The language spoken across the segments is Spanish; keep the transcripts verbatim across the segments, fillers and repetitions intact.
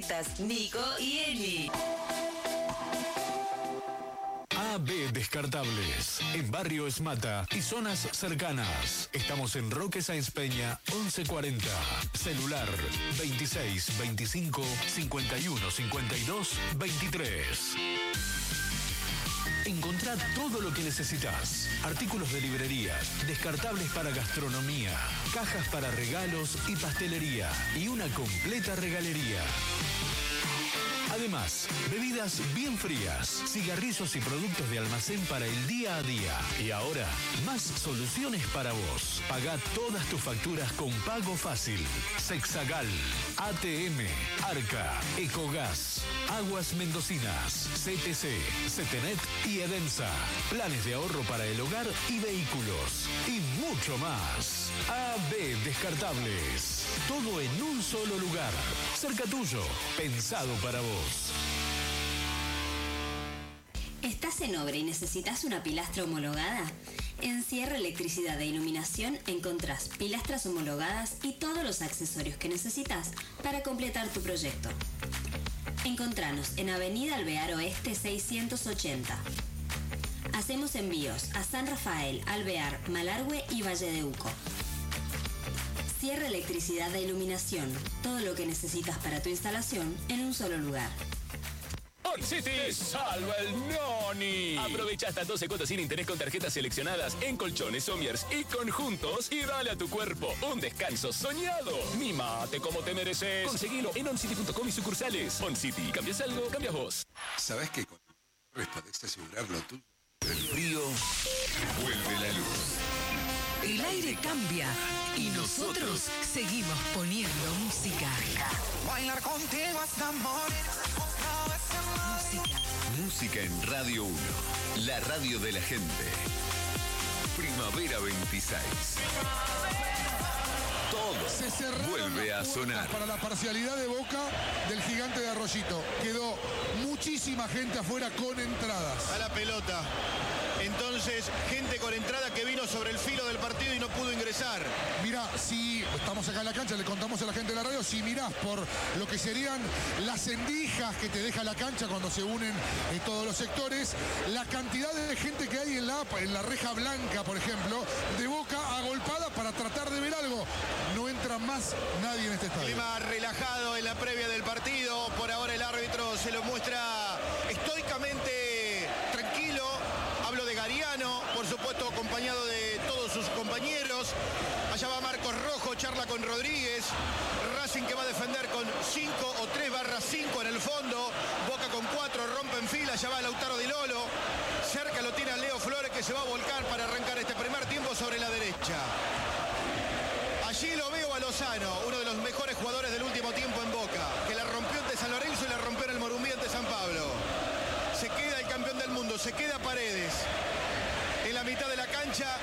arquitectas Nico y Eli. A B Descartables, en Barrio Esmata y zonas cercanas. Estamos en Roque Sáenz Peña, once cuarenta. Celular veintiséis veinticinco cincuenta y uno cincuenta y dos veintitrés. Encontrá todo lo que necesitas. Artículos de librería, descartables para gastronomía, cajas para regalos y pastelería y una completa regalería. Además, bebidas bien frías, cigarrillos y productos de almacén para el día a día. Y ahora, más soluciones para vos. Pagá todas tus facturas con pago fácil. Sexagal, A T M, Arca, Ecogas, Aguas Mendocinas, C T C, Cetenet y Edensa. Planes de ahorro para el hogar y vehículos. Y mucho más. A B Descartables. Todo en un solo lugar. Cerca tuyo. Pensado para vos. ¿Estás en obra y necesitas una pilastra homologada? En Sierra Electricidad e Iluminación encontrás pilastras homologadas y todos los accesorios que necesitas para completar tu proyecto. Encontranos en Avenida Alvear Oeste seiscientos ochenta. Hacemos envíos a San Rafael, Alvear, Malargüe y Valle de Uco. Sierra Electricidad e Iluminación. Todo lo que necesitas para tu instalación en un solo lugar. OnCity salva el noni. Aprovecha hasta doce cuotas sin interés con tarjetas seleccionadas en colchones, somiers y conjuntos y dale a tu cuerpo un descanso soñado. Mímate como te mereces. Conseguilo en oncity punto com y sucursales. OnCity, cambias algo, cambias vos. ¿Sabés que con podés asegurarlo tú? El frío vuelve la luz. El aire cambia y nosotros seguimos poniendo música. Bailar contigo hasta morir. Música. Música en Radio uno, la radio de la gente. Primavera veintiséis. Todo vuelve a sonar. Para la parcialidad de Boca del Gigante de Arroyito. Quedó muchísima gente afuera con entradas. A la pelota. Entonces, gente con entrada que vino sobre el filo del partido y no pudo ingresar. Mira, si estamos acá en la cancha, le contamos a la gente de la radio, si mirás por lo que serían las endijas que te deja la cancha cuando se unen eh, todos los sectores, la cantidad de gente que hay en la, en la reja blanca, por ejemplo, de Boca agolpada para tratar de ver algo. No entra más nadie en este estadio. Clima relajado en la previa del partido. Por ahora el árbitro se lo muestra estoicamente tranquilo. Hablo de Gariano, por supuesto acompañado de todos sus compañeros. Allá va Marcos Rojo, charla con Rodríguez. Racing que va a defender con cinco o tres barra cinco en el fondo. Boca con cuatro, rompe en fila. Allá va Lautaro Di Lolo. Cerca lo tiene a Leo Flores que se va a volcar para arrancar este primer tiempo sobre la derecha. Allí lo veo a Lozano, uno de los mejores jugadores del último tiempo en Boca, que la rompió ante San Lorenzo y la rompió en el Morumbí ante San Pablo. Se queda el campeón del mundo, se queda Paredes en la mitad de la cancha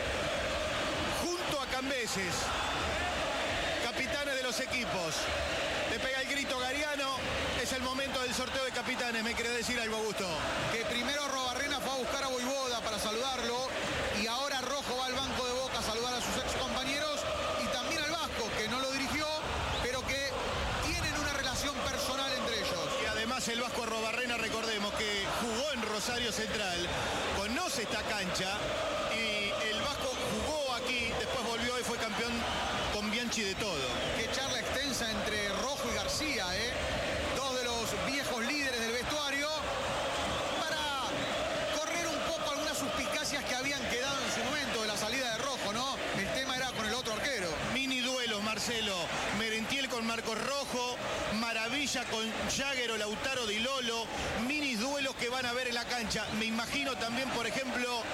junto a Cambeses, capitanes de los equipos. Le pega el grito Gariano, es el momento del sorteo de capitanes. ¿Me querés decir algo, Augusto? Que primero Robarrena fue a buscar a Voivoda para saludarlo y ahora Rojo va al banco de Boca a saludar a sus ex compañeros y también al Vasco, que no lo dirigió, pero que tienen una relación personal entre ellos. Y además el Vasco Robarrena, recordemos que jugó en Rosario Central, conoce esta cancha y el Vasco jugó aquí, después volvió y fue campeón con Bianchi de todo. Qué charla extensa entre Rojo y García, ¿eh? Dos de los viejos líderes del vestuario, para correr un poco algunas suspicacias que habían quedado en su momento de la salida de Rojo, ¿no? El tema era con el otro arquero. Mini duelos, Marcelo. Merentiel con Marcos Rojo, Maravilla con Jagger o Lautaro Di Lolo. Mini duelos que van a ver en la cancha. Me imagino también, por ejemplo,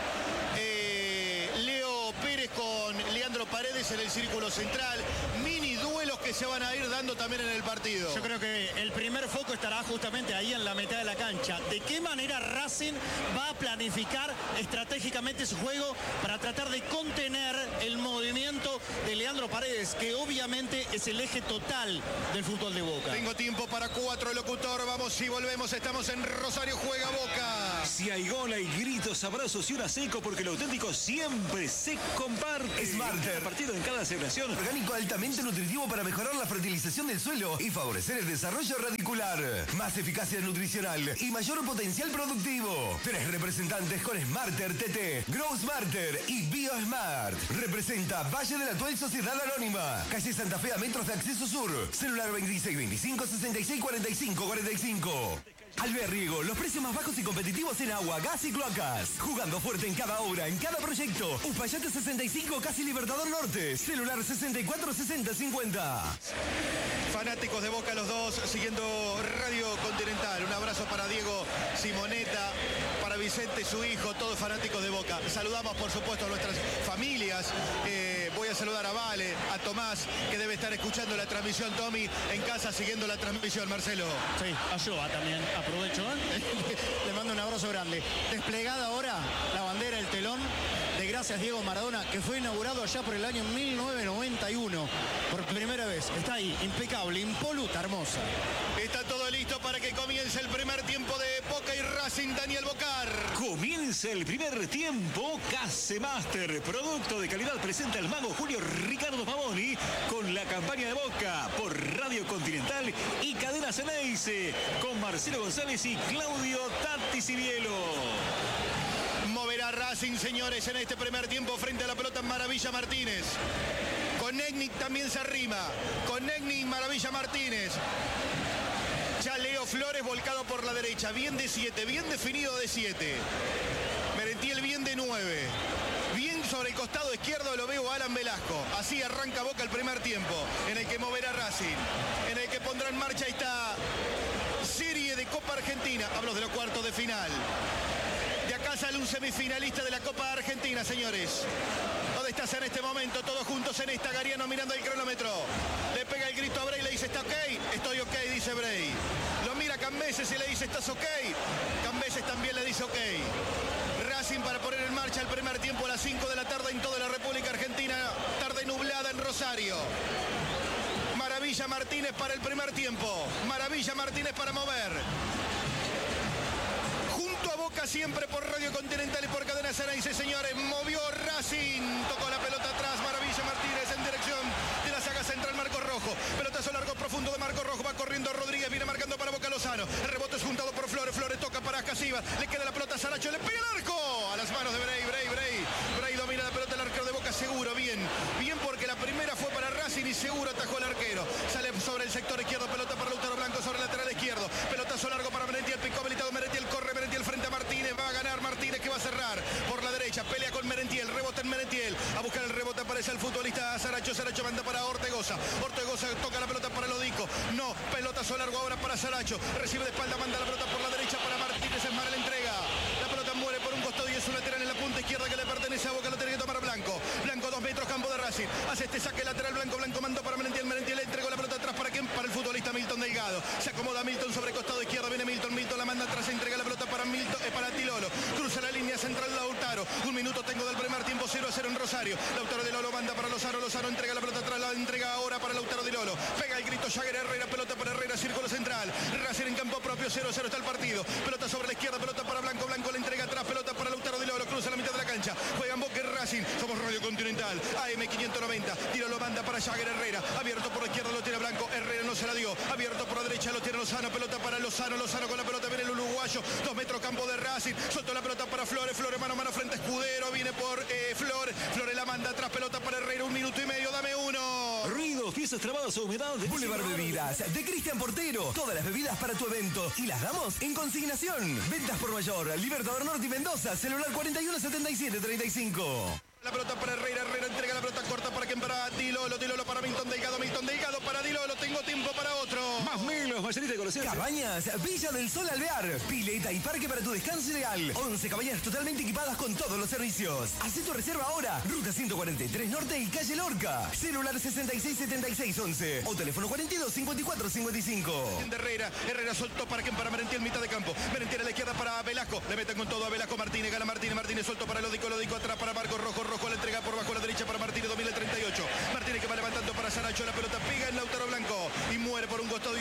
eh, Leo Pérez con Leandro Paredes en el círculo central. Mini duelos que se van a ir dando también en el partido. Yo creo que el primer foco estará justamente ahí en la mitad de la cancha. ¿De qué manera Racing va a planificar estratégicamente su juego para tratar de contener el movimiento de Leandro Paredes, que obviamente es el eje total del fútbol de Boca? Tengo tiempo para cuatro, locutor. Vamos y volvemos. Estamos en Rosario Juega Boca. Si hay gol, hay gritos, abrazos y una seco, porque lo auténtico siempre se comparte. Smarter. Partido en cada celebración. Orgánico altamente nutritivo para mejorar mejorar la fertilización del suelo y favorecer el desarrollo radicular. Más eficacia nutricional y mayor potencial productivo. Tres representantes con Smarter T T, Grow Smarter y BioSmart. Representa Valle de la Tuel Sociedad Anónima. Calle Santa Fe a metros de acceso sur. Celular veintiséis veinticinco sesenta y seis cuarenta y cinco cuarenta y cinco. Alberriego, los precios más bajos y competitivos en agua, gas y cloacas. Jugando fuerte en cada obra, en cada proyecto. Uspallate sesenta y cinco, casi Libertador Norte. Celular sesenta y cuatro sesenta cincuenta. Fanáticos de Boca los dos, siguiendo Radio Continental. Un abrazo para Diego Simonetta, para Vicente, su hijo, todos fanáticos de Boca. Saludamos, por supuesto, a nuestras familias. Eh, voy a saludar a Vale, a Tomás, que debe estar escuchando la transmisión, Tommy, en casa siguiendo la transmisión, Marcelo. Sí, a Joa también, aprovecho, ¿eh? Le mando un abrazo grande. Desplegada ahora la bandera, el telón de Gracias Diego Maradona, que fue inaugurado allá por el año mil novecientos noventa y uno. Por primera vez. Está ahí, impecable, impoluta, hermosa. Está todo listo para que comience el primer tiempo de Boca y Racing. Daniel Bocar. Comienza el primer tiempo. Casemaster, producto de calidad, presenta el mago Julio Ricardo Pavoni con la campaña de Boca por Radio Continental y Cadena Ceneice con Marcelo González y Claudio Tati Cibielo. Moverá Racing, señores, en este primer tiempo frente a la pelota Maravilla Martínez. Con Egnic también se arrima. Con Egnic, Maravilla Martínez. Ya Leo Flores volcado por la derecha. Bien de siete, bien definido de siete. Merentiel bien de nueve. Bien sobre el costado izquierdo lo veo a Alan Velasco. Así arranca Boca el primer tiempo, en el que moverá Racing. En el que pondrá en marcha esta serie de Copa Argentina. Hablo de los cuartos de final. De acá sale un semifinalista de la Copa Argentina, señores. ¿Dónde estás en este momento? Todos juntos en esta. Gariano mirando el cronómetro. Le pega el grito a Bray, le dice, ¿está ok? Estoy ok, dice Bray. Lo mira Cambeses y le dice, ¿estás ok? Cambeses también le dice ok. Racing para poner en marcha el primer tiempo a las cinco de la tarde en toda la República Argentina. Tarde nublada en Rosario. Maravilla Martínez para el primer tiempo. Maravilla Martínez para mover. A Boca siempre por Radio Continental y por Cadena Ceneice, señores. Movió Racing, tocó la pelota atrás, Maravilla Martínez en dirección de la saga central, Marco Rojo. Pelotazo largo profundo de Marco Rojo, va corriendo Rodríguez, viene marcando para Boca Lozano. El rebote es juntado por Flores, Flores toca para Casivas, le queda la pelota a Saracho, le pega el arco a las manos de Bray, Bray, Bray. Bray domina la pelota, el arquero de Boca seguro, bien, bien porque la primera fue para Racing y seguro atajó el arquero. Sale sobre el sector izquierdo, pelota para Lautaro Blanco sobre el lateral izquierdo. Pelotazo largo para Merentiel, picó habilitado Merentiel, corre Merentiel frente a Martínez, va a ganar Martínez que va a cerrar por la derecha, pelea con Merentiel, rebote en Merentiel, a buscar el rebote aparece el futbolista Saracho, Saracho manda para Ortegoza, Ortegoza toca la pelota para Lodico, no, pelotazo largo ahora para Saracho, recibe de espalda, manda la pelota por la derecha para Martínez, es mala la entrega, la pelota muere por un costado y es un lateral en la punta izquierda que le pertenece a Boca, lo tiene que tomar Blanco, Blanco dos metros, campo de Racing, hace este saque lateral Blanco, Blanco mandó para Merentiel, Merentiel le entregó la pelota atrás para quién, para el futbolista Milton Delgado, se acomoda Milton sobre costado izquierdo, viene Milton, Milton la manda atrás, entrega la pelota para Milton, eh, para Tilolo, cruza la línea central Lautaro, un minuto tengo del primer tiempo, cero a cero en Rosario, Lautaro de Lolo manda para Lozano, Lozano entrega la pelota atrás, la entrega ahora para Lautaro de Lolo, pega el grito Jagger Herrera, pelota para Herrera, círculo central, Racing en campo propio, cero a cero está el partido, pelota sobre la izquierda, pelota para Blanco, Blanco le entrega atrás, pelota para Lautaro de Lolo, cruza la mitad de la cancha, juegan Boca y Racing, somos Radio Continental, A M quinientos noventa, tiro lo manda para Jagger Herrera, abierto por la izquierda lo tiene Blanco, Herrera no se la dio, abierto por la derecha lo tiene Lozano, pelota para Lozano, Lozano con la pelota, viene el uruguayo, dos metros campo de Racing, soltó la pelota para Flores, Flores mano a mano frente a Escudero, viene por eh, Flores, Flores la manda atrás, pelota para Herrera, un minuto y medio, dame uno. Ruidos, piezas trabadas o humedad. Boulevard Bebidas, de Cristian Portero, todas las bebidas para tu evento y las damos en consignación. Ventas por mayor, Libertador Norte y Mendoza, celular cuarenta y uno setenta y siete treinta y cinco. La pelota para Herrera, Herrera entrega la pelota corta para quien, para Dilolo, Dilolo para Milton Delgado, Milton Delgado para Dilolo, tengo tiempo para otro. Más melos, mayorita de conocer. Cabañas, Villa del Sol Alvear, pileta y parque para tu descanso ideal. once cabañas totalmente equipadas con todos los servicios. Haz tu reserva ahora, ruta ciento cuarenta y tres Norte y calle Lorca. Celular sesenta y seis setenta y seis once o teléfono cuarenta y dos cincuenta y cuatro cincuenta y cinco. Herrera, Herrera soltó para quien, para Merentiel, mitad de campo. Merentiel a la izquierda para Velasco, le meten con todo a Velasco, Martínez, gana Martínez, Martínez soltó para Lodico, Lodico atrás para Marco Rojo, Rojo la entrega por bajo a la derecha para Martínez, domina el treinta y ocho. Martínez que va levantando para Saracho, la pelota pega en Lautaro Blanco y muere por un costado y es un lateral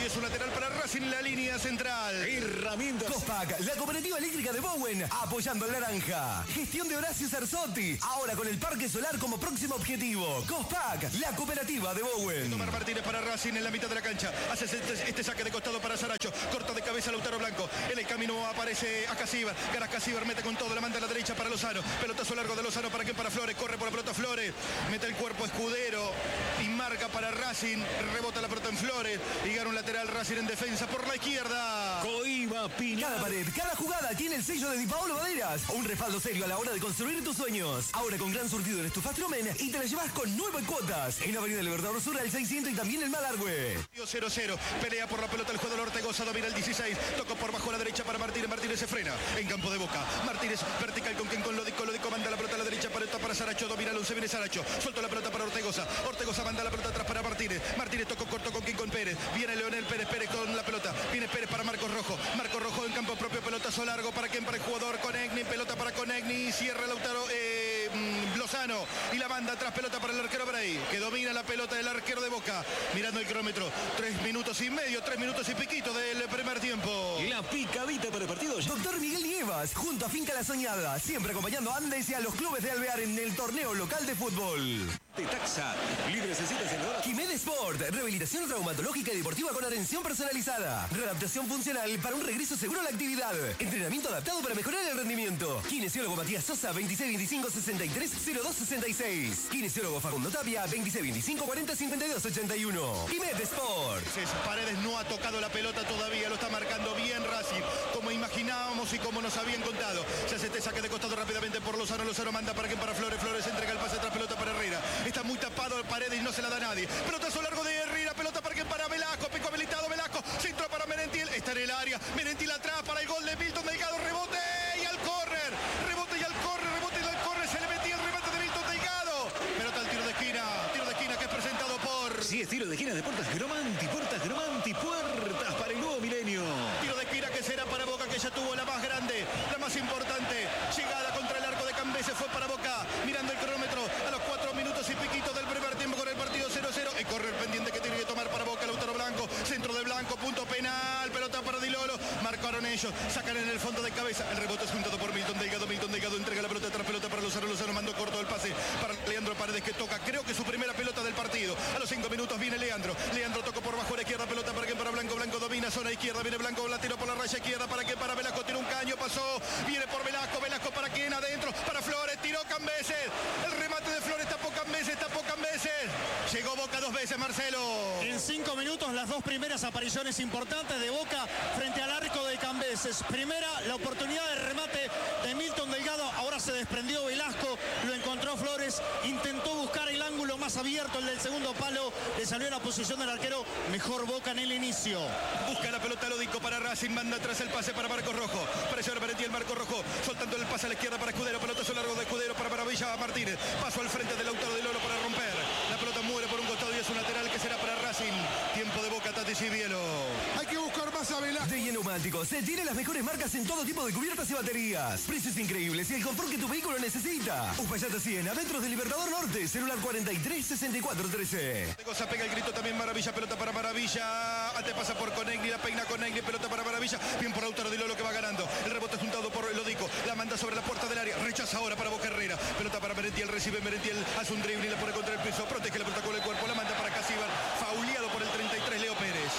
penal para Racing en la línea central. Herramientas Cospac, la cooperativa eléctrica de Bowen, apoyando al naranja. Gestión de Horacio Cerzotti, ahora con el parque solar como próximo objetivo. Cospac, la cooperativa de Bowen. Tomar Martínez para Racing en la mitad de la cancha. Hace este, este saque de costado para Saracho. Corta de cabeza Lautaro Blanco. En el camino aparece Acasíbar. Garas Casíbar mete con todo, la manda a la derecha para Lozano. Pelotazo largo de Lozano para que para Flores. Corre por la pelota Flores. Mete el cuerpo Escudero y marca para Racing. Rebota la pelota en Flores y gana un lateral Racing en defensa por la izquierda. Coiba Pinar. Cada pared, cada jugada tiene el sello de Di Paolo Maderas. Un respaldo serio a la hora de construir tus sueños. Ahora con gran surtido en estufas Trumen y te la llevas con nueve cuotas. En Avenida Libertador Sur al seiscientos y también en Malargüe. cero cero. Pelea por la pelota el jugador Ortegoza. Domina el dieciséis. Tocó por bajo a la derecha para Martínez. Martínez se frena en campo de Boca. Martínez vertical con quien con Lodico. Lodico manda la pelota a la derecha para, para Saracho. Domina el once. Viene Saracho. Suelto la pelota para Ortegoza. Ortegoza manda la pelota atrás para Martínez. Martínez tocó corto con quien con Pérez. Viene Leonel Pérez. Pérez con la pelota. Viene Pérez para Marcos Rojo. Marcos Rojo en campo propio. Pelotazo largo para quien para el jugador Conegni. Pelota para Conegni. Cierra Lautaro eh, Lozano. Y la banda atrás. Pelota para el arquero Bray. Que domina la pelota del arquero de Boca. Mirando el cronómetro. Tres minutos y medio. Tres minutos y piquito del primer tiempo. La picadita para el partido. Doctor Miguel Nievas, junto a Finca La Soñada. Siempre acompañando a Andes y a los clubes de Alvear en el torneo local de fútbol. De taxa. Libre necesitas en hora. Jiménez Sport. Rehabilitación traumatológica y deportiva con atención personalizada. Readaptación funcional para un regreso seguro a la actividad. Entrenamiento adaptado para mejorar el rendimiento. Kinesiólogo Matías Sosa, veintiséis veinticinco sesenta y tres cero dos sesenta y seis. Kinesiólogo Facundo Tapia, veintiséis veinticinco cuarenta cincuenta y dos ochenta y uno. Jiménez Sport. Paredes no ha tocado la pelota todavía. Lo está marcando bien Racing. Como imaginábamos y como nos habían contado. Se hace este saque de costado rápidamente por Lozano. Lozano manda para quien para Flores. Flores entrega el pase atrás. Pelota para Herrera. Está muy tapado Paredes y no se la da a nadie. Pelotazo largo de Herrera. Pelota para quien para Velasco. Pico habilitado Velasco. Centro para Merentiel. Está en el área. Merentiel atrás para el gol de Milton Delgado. Rebote y al córner. Rebote y al córner. Rebote y al córner. Se le metía el remate de Milton Delgado. Pelota al tiro de esquina. Tiro de esquina que es presentado por... Sí, es tiro de esquina de Puertas Gromanti. Puertas Gromanti. Puertas para el nuevo milenio. Tiro de esquina que será para Boca, que ya tuvo la más grande, la más importante. Llegada contra el arco de Cambese fue para Boca. Mirando el cronómetro a los cuatro minutos y piquitos del primer tiempo con el partido cero cero. El correr pendiente que tiene que tomar para Boca Lautaro Blanco. Centro de Blanco, punto penal. Pelota para Di Lolo. Marcaron ellos. Sacan en el fondo de cabeza. El rebote es juntado por Milton Delgado. Milton Delgado entrega la pelota atrás. Pelota para Lozano. Lozano mandó corto el pase para Leandro Paredes que toca. Creo que su primera pelota del partido. A los cinco minutos viene Leandro. Leandro tocó por bajo a la izquierda. Pelota para quien para Blanco. Blanco domina zona izquierda. Viene Blanco. La tiró por la raya izquierda. Para que para Velasco. Tiene un caño. Pasó. Viene por Velasco. Velasco para quien adentro. Para Flores. Tiró Cambeses. El remate de Flores. Tapó Cambeses. Tapó Cambeses. Llegó Boca dos veces, Marcelo. En cinco minutos las dos primeras apariciones importantes de Boca frente al arco de Cambeses. Primera, la oportunidad de remate de Milton Delgado. Ahora se desprendió Velasco. Lo encontró Flores. Intentó buscar el ángulo más abierto, el del segundo palo. Le salió la posición del arquero. Mejor Boca en el inicio. Busca la pelota Lodico para Racing. Manda atrás el pase para Marcos Rojo. Presiona Merentiel, Marcos Rojo. Soltando el pase a la izquierda para Escudero. Pelotazo largo de Escudero para Maravilla Martínez. Paso al frente del Lautaro de Lolo para romper. La pelota muere por un costado y es un lateral que será para Racing. Tiempo de Boca, Tati Cibielo. Hay que buscar más a Velasco. De Neumáticos se tiene las mejores marcas en todo tipo de cubiertas y baterías. Precios increíbles y el confort que tu vehículo necesita. Uspallata cien, a metros del Libertador Norte. Celular cuarenta y tres sesenta y cuatro trece. Cosa pega el grito también Maravilla. Pelota para Maravilla. Ante pasa por Conegni. La peina Conegni. Pelota para Maravilla. Bien por Lautaro de Lolo que va ganando. El rebote juntado por Lodico. La manda sobre la puerta del área. Rechaza ahora para Boca Herrera. Pelota para Merentiel. Recibe Merentiel. Hace un drible y la pone contra el piso. Protege la pelota con el cuerpo. La manda para Casíbar. Fauleado por el treinta y tres Leo Pérez.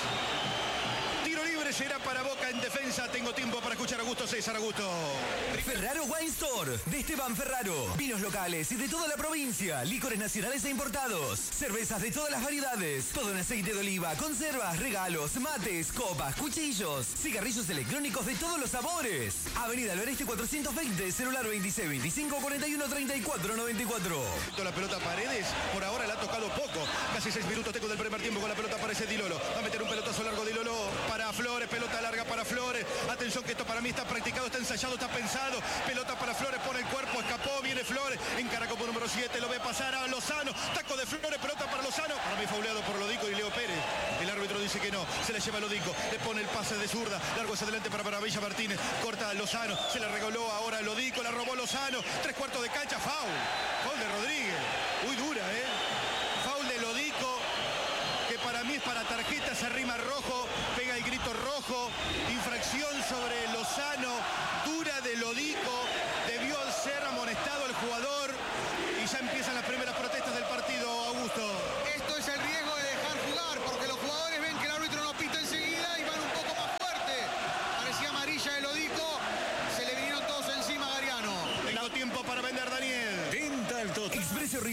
Tiro libre será para Boca en defensa. Tengo tiempo para escuchar a Augusto César. Augusto. Ferraro Wine Store de Esteban Ferraro. Vinos locales y de toda la provincia. Licores nacionales e importados. Cervezas de todas las variedades. Todo en aceite de oliva. Conservas, regalos, mates, copas, cuchillos. Cigarrillos electrónicos de todos los sabores. Avenida del Oeste cuatrocientos veinte. Celular veintiséis veinticinco cuarenta y uno treinta y cuatro noventa y cuatro. La pelota Paredes. Por ahora la ha tocado poco. Casi seis minutos tengo del primer tiempo con la pelota. Aparece Di Lolo. Va a meter un pelotazo largo Di Lolo para Flores. Pelota larga para Flores. Atención que esto para mí está practicado, está ensayado, está pensado. Pelota para Flores, pone el cuerpo, escapó, viene Flores. Encara como número siete, lo ve pasar a Lozano. Taco de Flores, pelota para Lozano. Para mí fauleado por Lodico y Leo Pérez. El árbitro dice que no, se le lleva Lodico. Le pone el pase de zurda. Largo hacia adelante para Maravilla Martínez. Corta a Lozano. Se la regaló ahora a Lodico. La robó Lozano. Tres cuartos de cancha. Foul. Foul de Rodríguez. Muy dura, ¿eh? Foul de Lodico. Que para mí es para tarjeta. Se arrima rojo. Pega el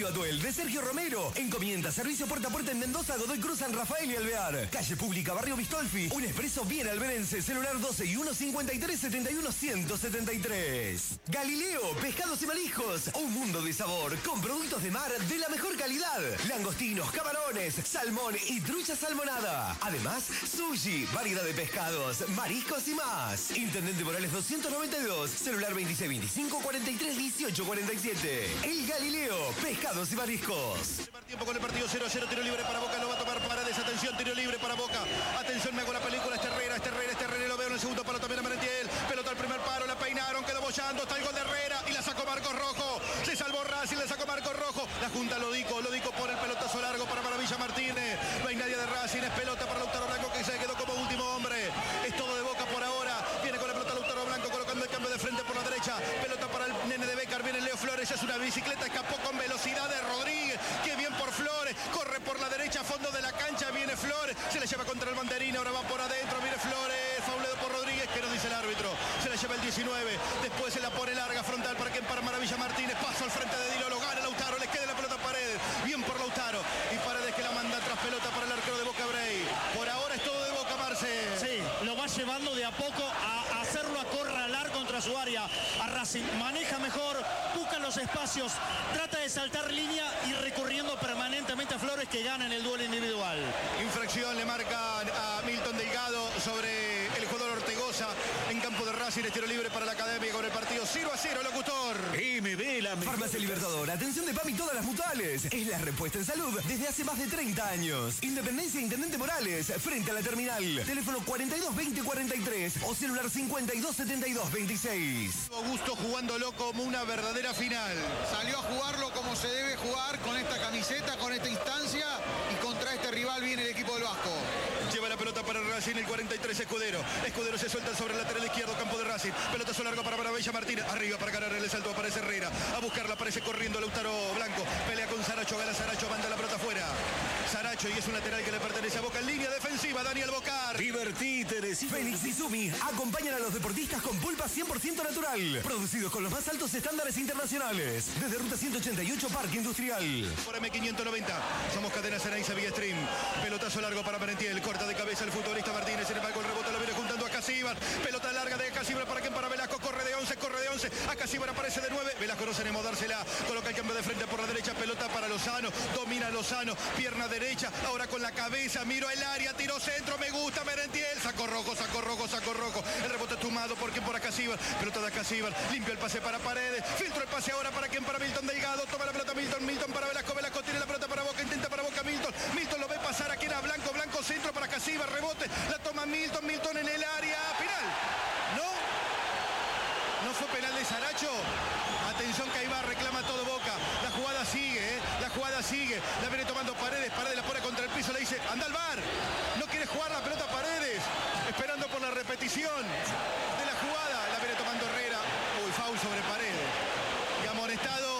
Barrio Atuel de Sergio Romero. Encomienda servicio puerta a puerta en Mendoza, Godoy Cruz, San Rafael y Alvear. Calle Pública, Barrio Bistolfi. Un expreso bien alberense. Celular doce y uno cincuenta y tres setenta y uno ciento setenta y tres. Galileo, pescados y mariscos. Un mundo de sabor con productos de mar de la mejor calidad. Langostinos, camarones, salmón y trucha salmonada. Además, sushi, variedad de pescados, mariscos y más. Intendente Morales doscientos noventa y dos. Celular veintiséis veinticinco cuarenta y tres dieciocho cuarenta y siete. El Galileo, pescados y mariscos. Tiempo con el partido cero a cero, tiro libre para Boca, lo va a tomar Paredes, atención, tiro libre para Boca, atención, me hago la película, este Herrera, este Herrera, este Herrera, lo veo en el segundo palo también a Merentiel, pelota al primer paro, la peinaron, quedó bollando, está el gol de Herrera y la sacó Marcos Rojo, se salvó Racing, le sacó Marcos Rojo, la junta Lodico, Lodico pone el pelotazo largo para Maravilla Martínez, no hay nadie de Racing, es pelota para Lautaro Blanco que se quedó como último hombre, es todo de Boca por ahora, viene con la pelota Lautaro Blanco colocando el cambio de frente por la derecha, pelota para el nene de Becar, viene Leo Flores, es una bicicleta, escapó con velocidad de Rodríguez, qué bien por Flores, corre por la derecha, fondo de la cancha, viene Flores, se le lleva contra el banderín, ahora va por adentro, viene Flores, fauleado por Rodríguez, que no dice el árbitro, se la lleva el diecinueve, después se la pone larga, frontal para quien para Maravilla Martínez, paso al frente de Dilo, lo gana Lautaro, le queda la pelota a Paredes, bien por Lautaro, y Paredes que la manda tras pelota para el arquero de Boca Brey, por ahora es todo de Boca, Marce. Sí, lo va llevando de a poco a hacerlo acorralar contra su área, a Racing, maneja mejor, busca los espacios, trata de saltar línea y recurriendo permanentemente a Flores que gana en el duelo individual. Infracción le marcan a Milton Delgado sobre el jugador Ortegoza en campo de Racing, es tiro libre para la Academia con el partido cero a cero, locutor. M B la Farmacia Libertador, atención de P A M y todas las mutuales. Es la respuesta en salud desde hace más de treinta años. Independencia Intendente Morales, frente a la terminal. Teléfono cuarenta y dos veinte cuarenta y tres o celular cincuenta y dos setenta y dos veintiséis. Augusto jugándolo como una verdadera final. Salió a jugarlo como se debe jugar, con esta camiseta, con esta instancia, y contra este rival viene el equipo del Vasco. Lleva la pelota para Racing, el cuarenta y tres Escudero. Escudero se suelta sobre el lateral izquierdo, campo de Racing. Pelotazo largo para Maravilla Martínez. Arriba para ganar el salto, aparece Herrera. A buscarla, aparece corriendo Lautaro Blanco. Pelea con Saracho, gana Saracho, manda la pelota afuera. Saracho, y es un lateral que le pertenece a Boca en línea defensiva. Daniel Bocar. Divertite, Fénix y Sumi acompañan a los deportistas con pulpa cien por ciento natural. Producidos con los más altos estándares internacionales. Desde Ruta ciento ochenta y ocho, Parque Industrial. Por M quinientos noventa. Somos Cadena Ceneice vía stream. Pelotazo largo para Merentiel. Corta de cabeza el futbolista Martínez. En el balcón rebote lo viene juntando a Casíbar. Pelota larga de Casíbar para quien para Velasco. Corre de once, corre de once. A Casíbar aparece de nueve. Velasco no se anima a dársela. Coloca el cambio de frente por la derecha. Pelota para Lozano. Domina Lozano. Pierna derecha. Ahora con la cabeza. Miro el área. Tiro centro. Me gusta Merentiel. Sacó rojo, sacó rojo, sacó rojo. El rebote tomado por quien por Casíbar. Pelota de Casíbar. Limpia el pase para Paredes. Filtro el pase ahora para quien para Milton Delgado. Toma la pelota Milton. Milton para Velasco. Velasco tiene la pelota para Boca. Intenta para Boca Milton. Milton lo ve pasar aquí a Blanco. Blanco centro para Casíbar. Rebote. La toma Milton. Milton en el área. Penal. ¿No? ¿No fue penal de Saracho? Atención que ahí va, reclama todo Boca. La jugada sigue, ¿eh? La jugada sigue. La viene tomando Paredes. Paredes la pone contra el piso. Le dice, anda al bar. No quiere jugar la pelota Paredes. Esperando por la repetición de la jugada. La viene tomando Herrera. Uy, foul sobre Paredes. Y amonestado.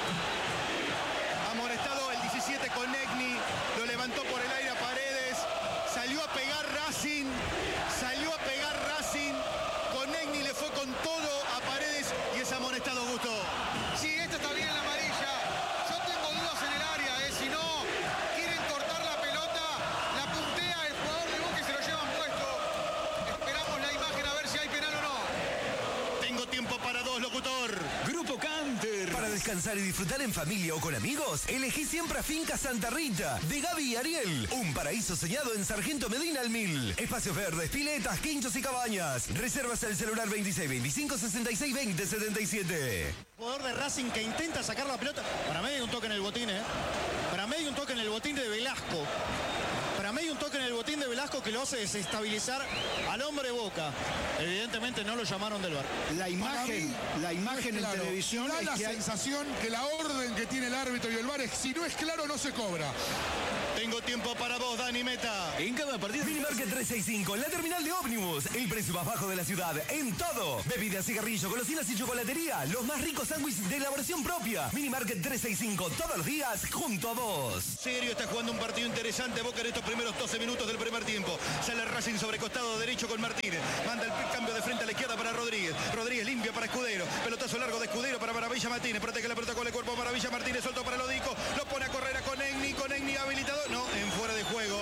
Amonestado el diecisiete con Negni. Lo levantó por el aire a Paredes. Salió a pegar Racing. Salió a pegar Racing. Con Negni le fue con todo a Paredes. Y es amonestado, Augusto. Sí, esta está bien en la amarilla. Yo tengo dudas en el área, ¿eh? Si no quieren cortar la pelota, la puntea el jugador de Boca y se lo llevan puesto. Esperamos la imagen a ver si hay penal o no. Tengo tiempo para dos, locutor. Grupo Canter. Para descansar y disfrutar en familia o con amigos, elegí siempre a Finca Santa Rita, de Gaby y Ariel. Un paraíso soñado en Sargento Medina al Mil. Espacios verdes, piletas, quinchos y cabañas. Reservas al celular veintiséis veinticinco sesenta y seis veinte setenta y siete. Jugador de Racing que intenta sacar la pelota. Para mí hay un toque en el botín, ¿eh? Para mí hay un toque en el botín de Velasco. Para mí hay un toque en el botín de Velasco que lo hace desestabilizar al hombre Boca. Evidentemente no lo llamaron del bar. La imagen, mí, la imagen no es en claro. televisión Da es la que hay... sensación que la orden que tiene el árbitro y el V A R es si no es claro no se cobra. Tengo tiempo para vos, Dani Meta. En cada partido. Minimarket trescientos sesenta y cinco, la terminal de ómnibus. El precio más bajo de la ciudad, en todo. Bebidas, cigarrillos, golosinas y chocolatería. Los más ricos sándwiches de elaboración propia. Minimarket trescientos sesenta y cinco, todos los días, junto a vos. Serio, está jugando un partido interesante Boca en estos primeros doce minutos del primer tiempo. Sale Racing sobre costado derecho con Martínez. Manda el cambio de frente a la izquierda para Rodríguez. Rodríguez limpia para Escudero. Pelotazo pelotazo largo de Escudero para Maravilla Martínez. Protege la pelota con el cuerpo Maravilla Martínez. Soltó para Lodico. Lo pone a correr a Conegni. Conegni habilitado. No, en fuera de juego.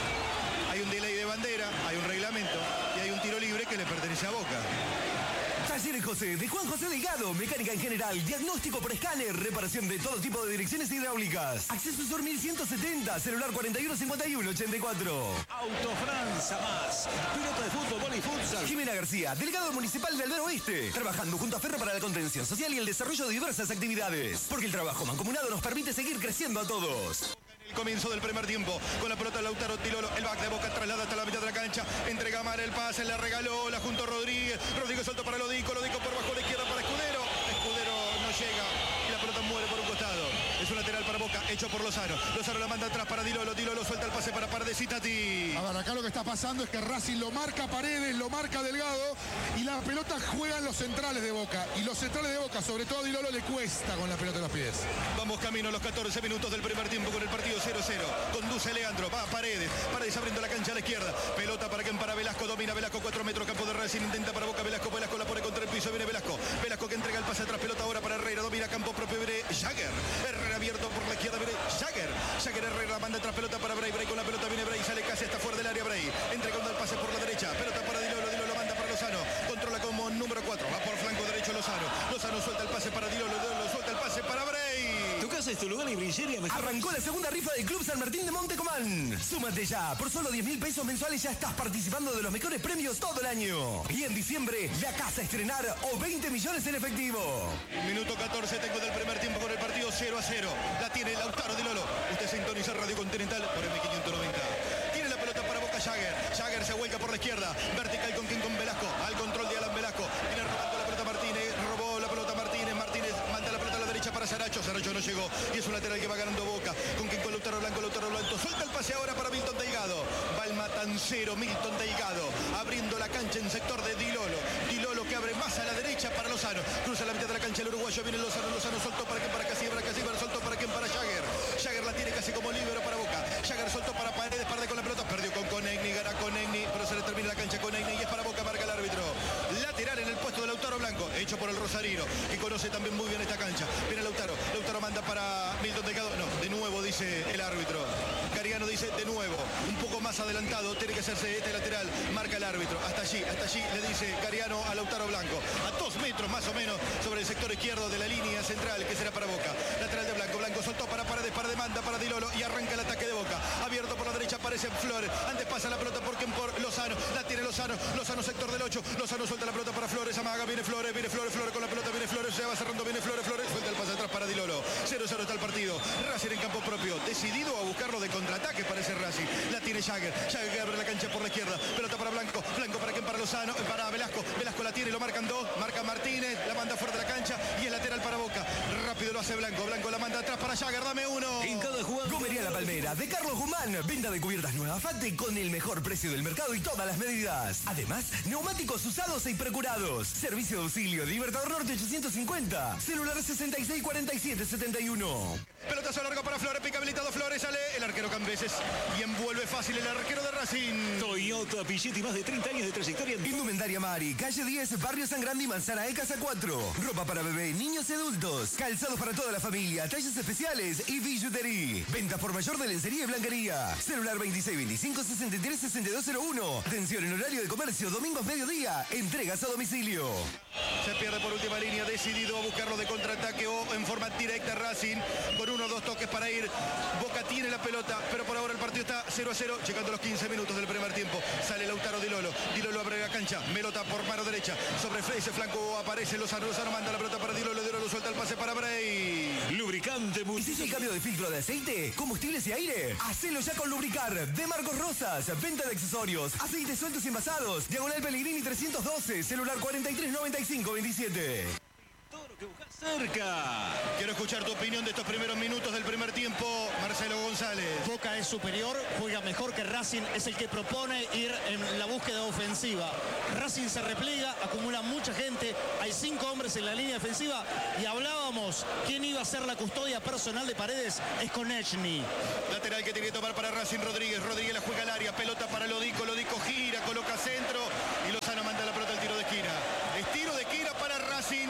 Hay un delay de bandera. Hay un reglamento. Y hay un tiro libre que le pertenece a Boca. Talleres José, de Juan José Delgado, mecánica en general, diagnóstico por escáner, reparación de todo tipo de direcciones hidráulicas. Acceso Sur mil ciento setenta, celular cuarenta y uno cincuenta y uno ochenta y cuatro. Autofranza Más, piloto de fútbol, vóley y futsal. Jimena García, delegado municipal de Aldero Oeste, trabajando junto a Ferro para la contención social y el desarrollo de diversas actividades. Porque el trabajo mancomunado nos permite seguir creciendo a todos. El comienzo del primer tiempo, con la pelota Lautaro Tilolo, el back de Boca traslada hasta la mitad de la cancha, entrega mal el pase, le regaló, la junto Rodríguez, Rodríguez suelto para Lodico, Lodico por bajo la izquierda para Escudero, Escudero no llega y la pelota muere por un costado, es un lateral para Boca, hecho por Lozano, Lozano la manda atrás para Dilolo, Dilolo suelta el pase para Paredes y Tati. A ver, acá lo que está pasando es que Racing lo marca Paredes, lo marca Delgado y la pelota juega en los centrales de Boca, y los centrales de Boca, sobre todo a Dilolo, le cuesta con la pelota en los pies. Vamos camino a los catorce minutos del primer tiempo con el partido cero cero. Conduce Leandro, va a Paredes. Paredes abriendo la cancha a la izquierda. Pelota para quien para Velasco. Domina Velasco, cuatro metros, campo de Racing. Intenta para Boca Velasco. Velasco la pone contra el piso. Viene Velasco. Velasco que entrega el pase atrás. Pelota ahora para Herrera. Domina campo propio. Viene Jagger. Herrera abierto por la izquierda. Viene Jagger. Jagger Herrera manda atrás. Pelota para Bray. Bray con la pelota. Viene Bray. Sale casi hasta fuera del área. Bray. Entregando el pase por la derecha. Pelota para Dilolo. Dilolo manda para Lozano. Controla como número cuatro. Va por flanco derecho Lozano. Lozano suelta el pase para Dilolo. Dilolo suelta el pase para Bray. Tu casa es tu lugar y brillería mejor. Arrancó la segunda rifa del Club San Martín de Montecomán. Súmate ya. Por solo diez mil pesos mensuales ya estás participando de los mejores premios todo el año. Y en diciembre, la casa a estrenar o veinte millones en efectivo. Minuto catorce tengo del primer tiempo con el partido cero a cero. La tiene Lautaro Dilolo. Usted sintoniza Radio Continental por M quinientos noventa. Tiene la pelota para Boca Jagger. Jagger se vuelca por la izquierda. Vertical con quien con Velasco. Al control de Alan Velasco. Viene robando la pelota Martínez. Robó la pelota Martínez. Martínez manda la pelota a la derecha para Saracho. Saracho no llegó. Y es un lateral que va ganando Boca. Con quien con Lautaro Blanco. Lautaro Blanco. Suelta el pase ahora para Milton Delgado. Va el matancero Milton Delgado. Abriendo la cancha en sector de Dilolo. Dilolo que abre más a la derecha para Lozano. Cruza la mitad de la cancha el uruguayo. Viene Lozano. Lozano soltó para quien para Casibra. Casibra soltó para quien para Jagger. Jagger la tiene casi como líbero para Boca. Jagger soltó para Paredes. Paredes con la pelota. Perdió con Conegni. Gana Conegni. Pero se le termina la cancha Conegni. Y es para Boca. Marca el árbitro. Lateral en el puesto de Lautaro Blanco. Hecho por el Rosarino. Que conoce también muy bien esta cancha. Viene Lautaro. Lautaro manda para Milton Delgado. No, de nuevo dice el árbitro. Cariano dice de nuevo. Un poco más adelantado. Tiene que hacerse este lateral. Marca el árbitro. Hasta allí. Hasta allí le dice Cariano a Lautaro Blanco. A dos metros más o menos sobre el sector izquierdo de la línea central que será para Boca. Lateral de Blanco. Blanco soltó para Paredes. Para demanda para Dilolo. Y arranca el ataque de Boca. Abierto por la derecha aparece Flores. Antes pasa la pelota por quien por Lozano. La tiene Lozano. Lozano sector del ocho. Lozano suelta la pelota para Flores. Amaga. Viene Flores. Viene Flores. Flores con la pelota. Viene Flores. Se va cerrando. Viene Flores. Flores. Suelta el pase atrás para Dilolo. cero cero está el partido. Racing en campo propio. Decidido a buscarlo de contraataque parece Racing. La tiene Jagger. Jagger que abre la cancha por la izquierda. Pelota para Blanco. Blanco para quien para Lozano. Para Velasco. Velasco la tiene. Lo marcan dos. Marca Martínez. La manda fuera de la cancha. Y el lateral para Boca. Rápido lo hace Blanco. Blanco la manda atrás para Jagger. Dame uno. En cada jugada. Gomería La Palmera de Carlos Guzmán. Venta de cubiertas nuevas Fate con el mejor precio del mercado y todas las medidas. Además, neumáticos usados e procurados. Servicio de auxilio Libertador Norte ochocientos cincuenta. Celular sesenta y seis cuarenta y siete setenta y uno. Pelotazo largo para Flores. Pica habilitado Flores. Sale el arquero Cambeses. Y envuelve fácil el arquero de Racing. Toyota Pichetti, más de treinta años de trayectoria. Indumentaria Mari, calle diez, Barrio San Grande y Manzana E, Casa cuatro. Ropa para bebé, niños y adultos. Calzados para toda la familia, talles especiales y billutería. Venta por mayor de lencería y blanquería. Celular veintiséis veinticinco sesenta y tres sesenta y dos cero uno. Atención en horario de comercio, domingos mediodía. Entregas a domicilio. Se pierde por última línea, decidido a buscarlo de contraataque o en forma directa Racing. Con uno o dos toques para ir. Boca tiene la pelota, pero por ahora el partido está cero a cero, llegando los quince minutos del primer tiempo. Sale Lautaro Dilolo. Dilolo abre la cancha. Melota por mano derecha. Sobre ese flanco aparece Lozano. Lozano manda la pelota para Dilolo. Dilolo suelta el pase para Bray. Lubricante. ¿Hiciste el cambio de filtro de aceite, combustibles y aire? Hacelo ya con Lubricar de Marcos Rosas. Venta de accesorios, aceites sueltos y envasados. Diagonal Pellegrini trescientos doce. Celular cuarenta y tres noventa y cinco veintisiete. Todo lo que buscas cerca. Quiero escuchar tu opinión de estos primeros minutos del primer tiempo, Marcelo González. Boca es superior, juega mejor que Racing, es el que propone ir en la búsqueda ofensiva. Racing se replega, acumula mucha gente, hay cinco hombres en la línea defensiva y hablábamos, ¿quién iba a ser la custodia personal de Paredes? Es Konechny. Lateral que tiene que tomar para Racing Rodríguez. Rodríguez la juega al área, pelota para Lodico. Lodico gira, coloca centro y Lozano manda la pelota al tiro de esquina. Es tiro de esquina para Racing, dieciocho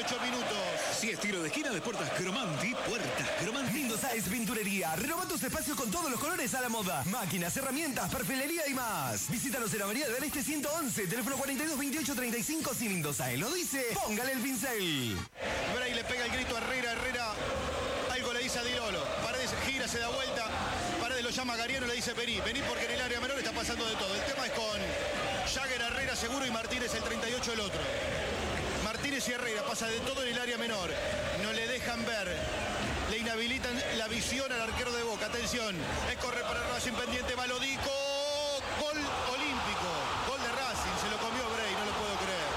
ocho minutos. Si es tiro de esquina de Puertas Cromanti, Puertas Cromanti. Lindo Sáenz Pinturería. Renova tus espacios con todos los colores a la moda. Máquinas, herramientas, perfilería y más. Visítanos en Avenida del Este ciento once, teléfono cuarenta y dos veintiocho treinta y cinco. Si Lindo Sáenz lo dice, póngale el pincel. Bray le pega el grito a Herrera. Herrera algo le dice a Dilolo. Paredes gira, se da vuelta. Paredes lo llama a Gariano y le dice vení. Vení porque en el área menor está pasando de todo. El tema es con Jagger, Herrera seguro y Martínez el treinta y ocho el otro. Martínez y Herrera pasa de todo en el área menor. No le dejan ver. Le inhabilitan la visión al arquero de Boca. Atención. Es corre para Racing pendiente. Balodico. Gol olímpico. Gol de Racing. Se lo comió Bray. No lo puedo creer.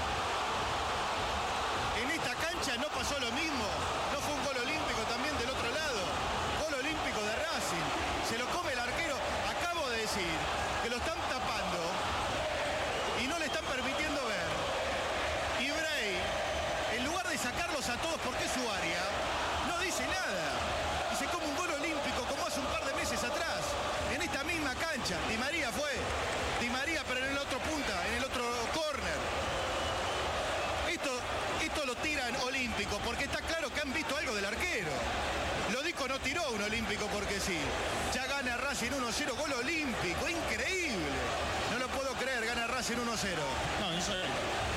En esta cancha no pasó lo mismo. No fue un gol olímpico también del otro lado. Gol olímpico de Racing. Se lo come el arquero. Acabo de decir que lo están tapando y no le están permitiendo ver. Y Bray, en lugar de sacarlos a todos porque es su área, no dice nada. Y se come un gol olímpico como hace un par de meses atrás. En esta misma cancha. Di María fue. Di María, pero en el otro punta, en el otro córner. Esto, esto lo tiran olímpico porque está claro que han visto algo del arquero. Lodico no tiró un olímpico porque sí. Ya gana Racing uno cero, gol olímpico. Increíble. No lo puedo creer, gana Racing uno cero. No, eso es...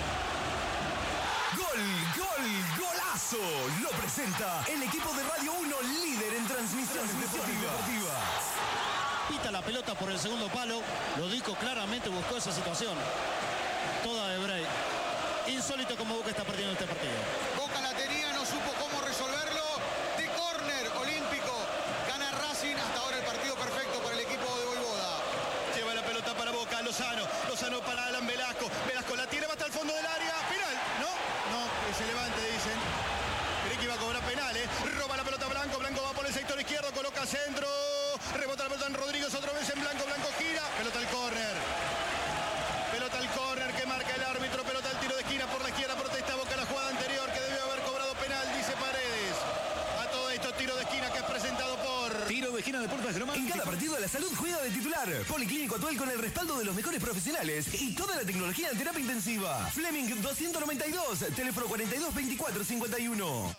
Gol, gol, golazo. Lo presenta el equipo de Radio uno, líder en transmisiones deportivas. Pita la pelota por el segundo palo. Lodico claramente buscó esa situación. Toda de Bray. Insólito como Boca está perdiendo este partido. Boca la tenía, no supo cómo resolverlo. De córner olímpico. Gana Racing. Hasta ahora el partido perfecto para el equipo de Voivoda. Lleva la pelota para Boca. Lozano. Lozano para Alan Velasco. Velasco la tiene, va hasta el fondo del área. Penal. No, no, que se levante, dicen. Creí que iba a cobrar penal, ¿eh? Roba la pelota Blanco. Blanco va por el sector izquierdo. Coloca centro. Rebota la pelota en Rodríguez. Otra vez en Blanco. Blanco gira. Pelota al córner. Pelota al córner que marca el árbitro. Pelota al tiro de esquina por la izquierda. Protesta Boca la jugada anterior que debió haber cobrado penal, dice Paredes. A todo esto, tiro de esquina que es presentado por... Tiro de esquina de Puertas Cromanti. En cada partido la salud juega de titular. Policlínico Atuel con el respaldo de los mejores profesionales y toda la tecnología en terapia intensiva. Fleming doscientos noventa y dos, teléfono cuarenta y dos veinticuatro cincuenta y uno.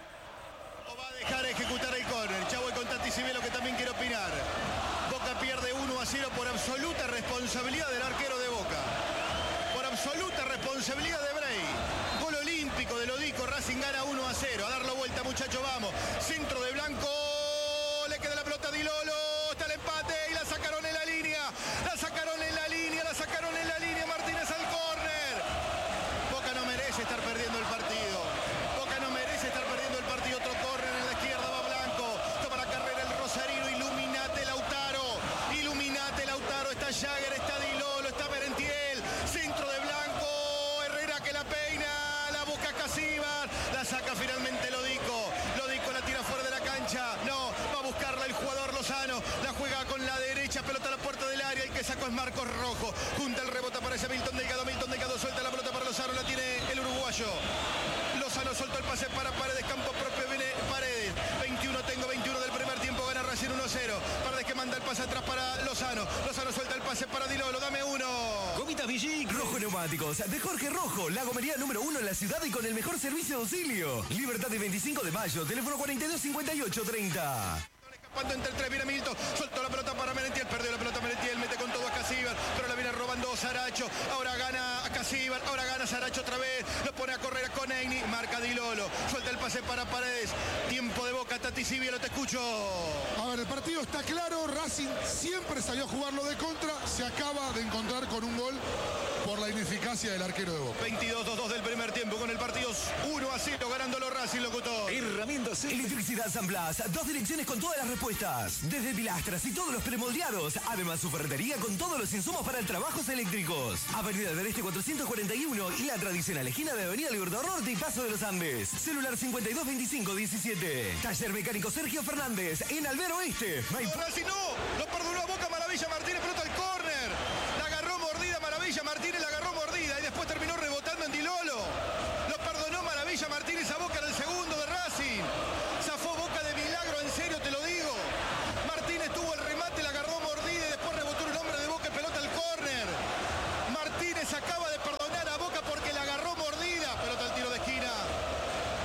O va a dejar ejecutar el córner. Ya voy con Tati Cibelo que también quiere opinar. Boca pierde uno a cero por absoluta responsabilidad del arquero de Boca. Por absoluta responsabilidad de Bray. Gol olímpico de Lodico. Racing gana uno a cero. A darlo vuelta, muchachos, vamos. Centro de Blanco. Le queda la pelota a Dilolo. Está el empate y la sacaron en la línea. La sacaron en la línea. La sacaron en la línea. Martínez al córner. Boca no merece estar perdiendo el partido. Boca no merece estar perdiendo el partido. Otro córner en la izquierda. Va Blanco. Toma la carrera el Rosarino. Iluminate Lautaro. Iluminate Lautaro. Está Jagger. Está Dilolo. Está Merentiel. Centro de Blanco. Herrera que la peina. La busca Casíbar. La saca finalmente Lodico. Lodico la tira fuera de la cancha. No. Va a buscarla el jugador Lozano. La juega con la derecha. Pelota a la puerta del área. El que sacó es Marcos Rojo. Junta el rebote. Aparece Milton Delgado. Milton Delgado suelta la pelota para Lozano. La tiene el uruguayo. Lozano soltó el pase para Paredes. Campo propio. Viene Paredes. veintiuno tengo. veintiuno del primer tiempo. Gana Racing uno cero. Paredes que manda el pase atrás para Lozano. Lozano suelta el pase para Dilolo. Dame uno. Gomitas Villic. Rojo Neumáticos, de Jorge Rojo, la gomería número uno en la ciudad y con el mejor servicio de auxilio. Libertad de veinticinco de mayo, teléfono cuarenta y dos cincuenta y ocho treinta. Escapando entre el tres, viene Milton, soltó la pelota para Merentiel, perdió la pelota Merentiel, mete con todo a Casíbar, pero la viene robando Saracho, ahora gana a Casíbar, ahora gana Saracho otra vez, lo pone a correr a Conegni, marca Dilolo, suelta el pase para Paredes, tiempo de Boca, Tati Cibelo, te escucho. A ver, el partido está claro, Racing siempre salió a jugarlo de contra, se acaba de encontrar con un gol por la ineficacia del arquero de Boca. veintidós dos dos del primer tiempo con el partido uno a cero ganándolo Racing, locutor. Herramientas Electricidad San Blas, dos direcciones con todas las respuestas, desde pilastras y todos los premoldeados, además su ferretería con todos los insumos para el trabajos eléctricos. Avenida del Este cuatrocientos cuarenta y uno y la tradicional esquina de Avenida Libertador Norte y Paso de los Andes. Celular cincuenta y dos veinticinco diecisiete. Taller mecánico Sergio Fernández en Albero Oeste. No, Racing no, lo perdonó a Boca, Maravilla Martínez, pelota al córner. La agarró mordida Maravilla Martínez, la agarró mordida y después terminó rebotando en Dilolo. Lo perdonó Maravilla Martínez a Boca en el segundo de Racing. Zafó Boca de milagro, en serio te lo digo. Martínez tuvo el remate, la agarró mordida y después rebotó un hombre de Boca y pelota al córner. Martínez acaba de perdonar a Boca porque la agarró mordida. Pelota al tiro de esquina.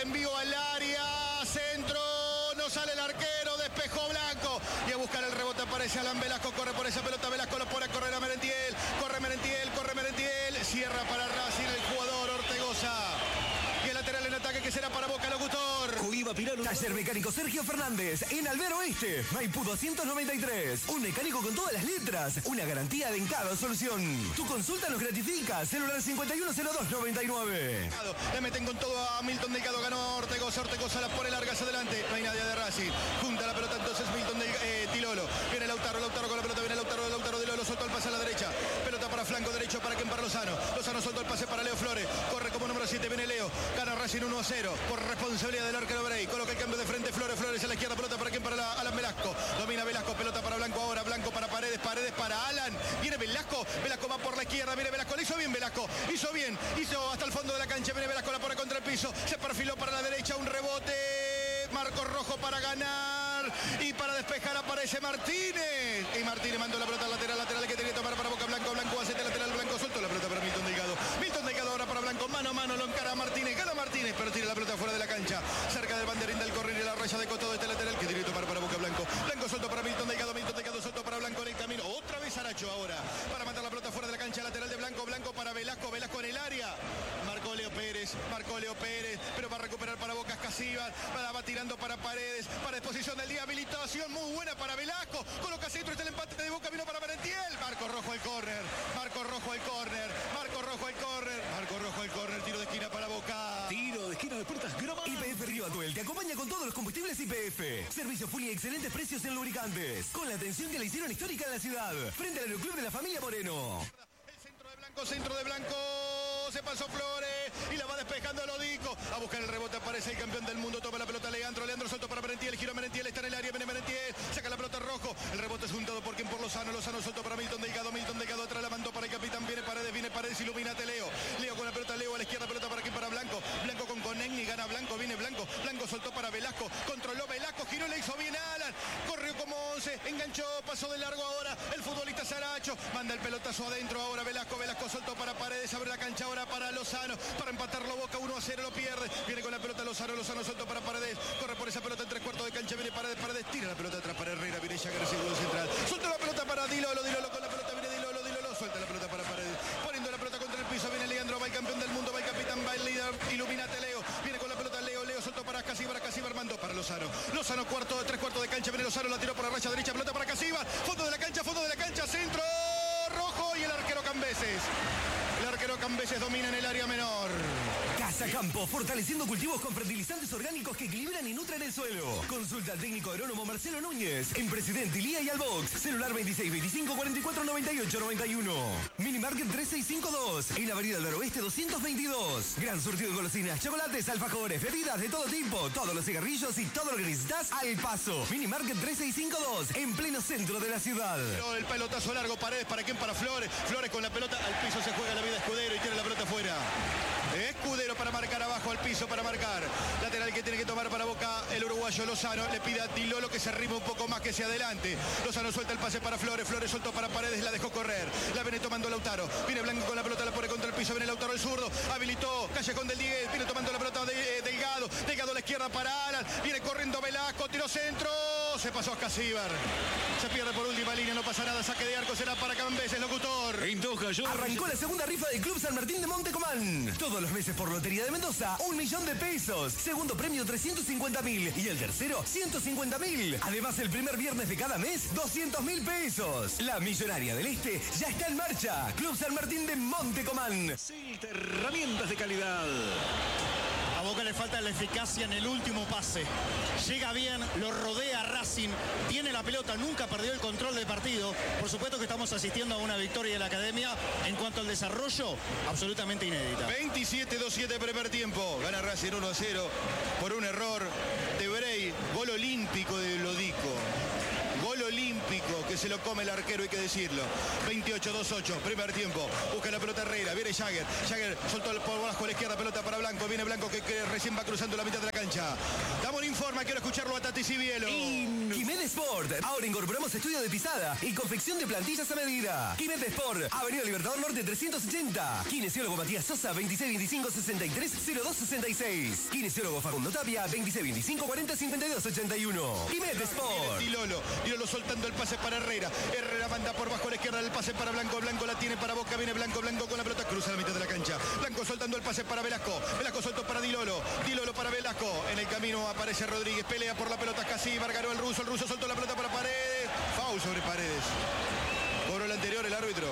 envío al área, centro, no sale el arquero, despejó Blanco y a buscar el rebote aparece Alan Velasco, corre por esa pelota, Velasco lo pone a correr a Merentiel, corre Merentiel, corre Merentiel, cierra para Racing el jugador Ortegoza. Y el lateral en ataque que será para Boca, locutor. Coiba Pirano. Taller mecánico Sergio Fernández en Albero Oeste, Maipú doscientos noventa y tres. Un mecánico con todas las letras, una garantía de en cada solución. Tu consulta nos gratifica. Celular cincuenta y uno cero dos noventa y nueve. Le meten con todo a Milton Delgado, ganó Ortegoza, Ortegoza la pone larga hacia adelante, no hay nadie de Racing. Junta la pelota entonces Milton Delgado, eh, Tilolo. Viene Lautaro, Lautaro con la pelota, viene Lautaro, Lautaro de Lolo, soltó el pase a la derecha. Pelota para flanco derecho para quien para Lozano. Lozano soltó el pase para Leo Flores. Corre como número siete, viene Leo. Gana Racing uno a cero por responsabilidad del arquero Bray. Coloca el cambio de frente Flores, Flores a la izquierda, pelota para quien para la, Alan Velasco. Domina Velasco, pelota para Blanco ahora, Blanco para Paredes, Paredes para Alan. Viene Velasco, Velasco va por la izquierda, viene Velasco, le hizo bien Velasco, hizo bien, hizo hasta el fondo de la cancha, viene Velasco, la pone contra el piso, se perfiló para la derecha, un rebote, Marco Rojo para ganar y para despejar aparece Martínez. Y Martínez mandó la pelota al lateral, lateral que tenía que tomar para Boca, Blanco, Blanco hace el lateral, Blanco suelto la pelota para Milton Delgado. Milton Delgado ahora para Blanco, mano a mano, lo encara Martínez, gana Martínez, pero tira la pelota fuera de la cancha, cerca del banderín del correr y la raya de coto de este lateral que tiene que tomar para Boca, Blanco. Blanco suelto para Milton Delgado, Milton Delgado suelto para Blanco en el camino. Otra vez Aracho ahora para mandar la pelota fuera de la cancha, lateral de Blanco, Blanco para Velasco, Velasco en el área. Marcó Leo Pérez, marcó Leo Pérez, pero va a recuperar para Boca Casivas, va tirando para Paredes, para disposición del día, habilitación muy buena para Velasco, coloca centro, está el empate de Boca, vino para Merentiel, Marco Rojo al córner, Marco Rojo al córner, Marco Rojo al córner, Marco Rojo al córner, tiro de esquina para Boca. Tiro de esquina de Puertas Groma. Y P F Río Atuel te acompaña con todos los combustibles Y P F. Servicio full y excelentes precios en lubricantes. Con la atención que le hicieron histórica en la ciudad. Frente al Aeroclub de la familia Moreno. Blanco, centro de Blanco, se pasó Flores y la va despejando Lodico. A buscar el rebote aparece el campeón del mundo, toma la pelota Leandro, Leandro suelto para Merentiel, giro Merentiel, está en el área, viene Merentiel, saca la pelota Rojo, el rebote es juntado por quien por Lozano, Lozano suelto para Milton Delgado, Milton Delgado atrás la mandó para el capitán, viene Paredes, viene Paredes, ilumínate Leo, Leo con la pelota, Leo a la izquierda, pelota para quien para Blanco, Blanco con Conegni, gana Blanco, viene Blanco, Blanco soltó para Velasco, controló Velasco, giró, le hizo bien Alan, corrió como once, enganchó, pasó de largo ahora, el futbolista Saracho, manda el pelotazo adentro ahora Velasco, Velasco soltó para Paredes, abre la cancha ahora para Lozano, para empatarlo Boca, uno a cero lo pierde, viene con la pelota Lozano, Lozano suelto para Paredes, corre por esa pelota en tres cuartos de cancha, viene Paredes, Paredes, tira la pelota atrás para Herrera, viene Jagger, segundo central, suelta la pelota para Dilolo, Dilolo con la pelota, viene Dilolo, Dilolo, suelta la pelota para Paredes, poniendo la pelota contra el piso, viene Leandro, va el campeón del mundo, va el capitán, va el líder, ilumínate Leo, viene con la pelota Leo, Leo suelto para Casíbar, Casíbar mandó para Lozano, Lozano cuarto, tres cuartos de cancha, viene Lozano, la tiró por la raya derecha, pelota para Casíbar, fondo de la cancha, fondo de la cancha, centro, Rojo y el arquero Cambeses. El arquero Cambeses domina en el área menor. Casa Campo, fortaleciendo cultivos con fertilizantes orgánicos que equilibran y nutren el suelo. Consulta al técnico agrónomo Marcelo Núñez en Presidente Ilía y Albox. Celular veintiséis veinticinco cuarenta y cuatro noventa y ocho noventa y uno. Minimarket tres seis cinco dos en la avenida del Oeste doscientos veintidós. Gran surtido de golosinas, chocolates, alfajores, bebidas de todo tipo, todos los cigarrillos y todo lo que necesitas al paso. Minimarket tres seis cinco dos en pleno centro de la ciudad. El pelotazo largo, Paredes, ¿para quién? Para Flores. Flores con la pelota al piso, se juega la vida Escudero y tiene la pelota afuera. Escudero para marcar abajo al piso, para marcar. Lateral que tiene que tomar para Boca el uruguayo Lozano. Le pide a Tilolo que se arrime un poco más, que se adelante. Lozano suelta el pase para Flores. Flores soltó para Paredes, la dejó correr. La viene tomando Lautaro. Viene Blanco con la pelota, la pone contra el piso. Viene Lautaro el zurdo. Habilitó Callejón del Dieguez. Viene tomando la pelota de eh, Delgado. Delgado a la izquierda para Alan. Viene corriendo Velasco. Tiro centro. Se pasó a Casíbar. Se pierde por última línea. No pasa nada. Saque de arco será para Cambeses, locutor. En Toja, yo... Arrancó la segunda rifa del Club San Martín de Montecomán. Todos los meses por Lotería de Mendoza, un millón de pesos. Segundo premio, trescientos cincuenta mil. Y el tercero, ciento cincuenta mil. Además, el primer viernes de cada mes, doscientos mil pesos. La Millonaria del Este ya está en marcha. Club San Martín de Montecomán. Silta, herramientas de calidad. A Boca le falta la eficacia en el último pase. Llega bien, lo rodea Racing, tiene la pelota, nunca perdió el control del partido. Por supuesto que estamos asistiendo a una victoria de la Academia. En cuanto al desarrollo, absolutamente inédita. veintisiete dos siete primer tiempo. Gana Racing uno a cero por un error de Bray. Gol olímpico de Lodico. Gol olímpico que se lo come el arquero, hay que decirlo. veintiocho dos ocho, primer tiempo. Busca la pelota Herrera, viene Jagger. Jagger soltó por abajo a la izquierda, pelota para Blanco. Viene Blanco que, que recién va cruzando la mitad de la cancha. Estamos en informa, quiero escucharlo a Tati Cibielo. Quimet Sport. Ahora incorporamos estudio de pisada y confección de plantillas a medida. Quimet Sport. Avenida Libertador Norte trescientos ochenta. Kinesiólogo Matías Sosa, veintiséis veinticinco sesenta y tres cero dos sesenta y seis. Kinesiólogo Facundo Tapia, veintiséis veinticinco cuarenta cincuenta y dos ochenta y uno. Quimet Sport. Dilolo. Dilolo soltando el pase para Herrera. Herrera manda por bajo a la izquierda el pase para Blanco. Blanco la tiene para Boca. Viene Blanco. Blanco con la pelota. Cruza la mitad de la cancha. Blanco soltando el pase para Velasco. Velasco soltó para Dilolo. Dilolo para Velasco. En el camino aparece Rodríguez. Pelea por la pelota. Casíbar. Ganó el ruso. El ruso soltó la pelota para Paredes. Foul sobre Paredes. Cobró el anterior el árbitro.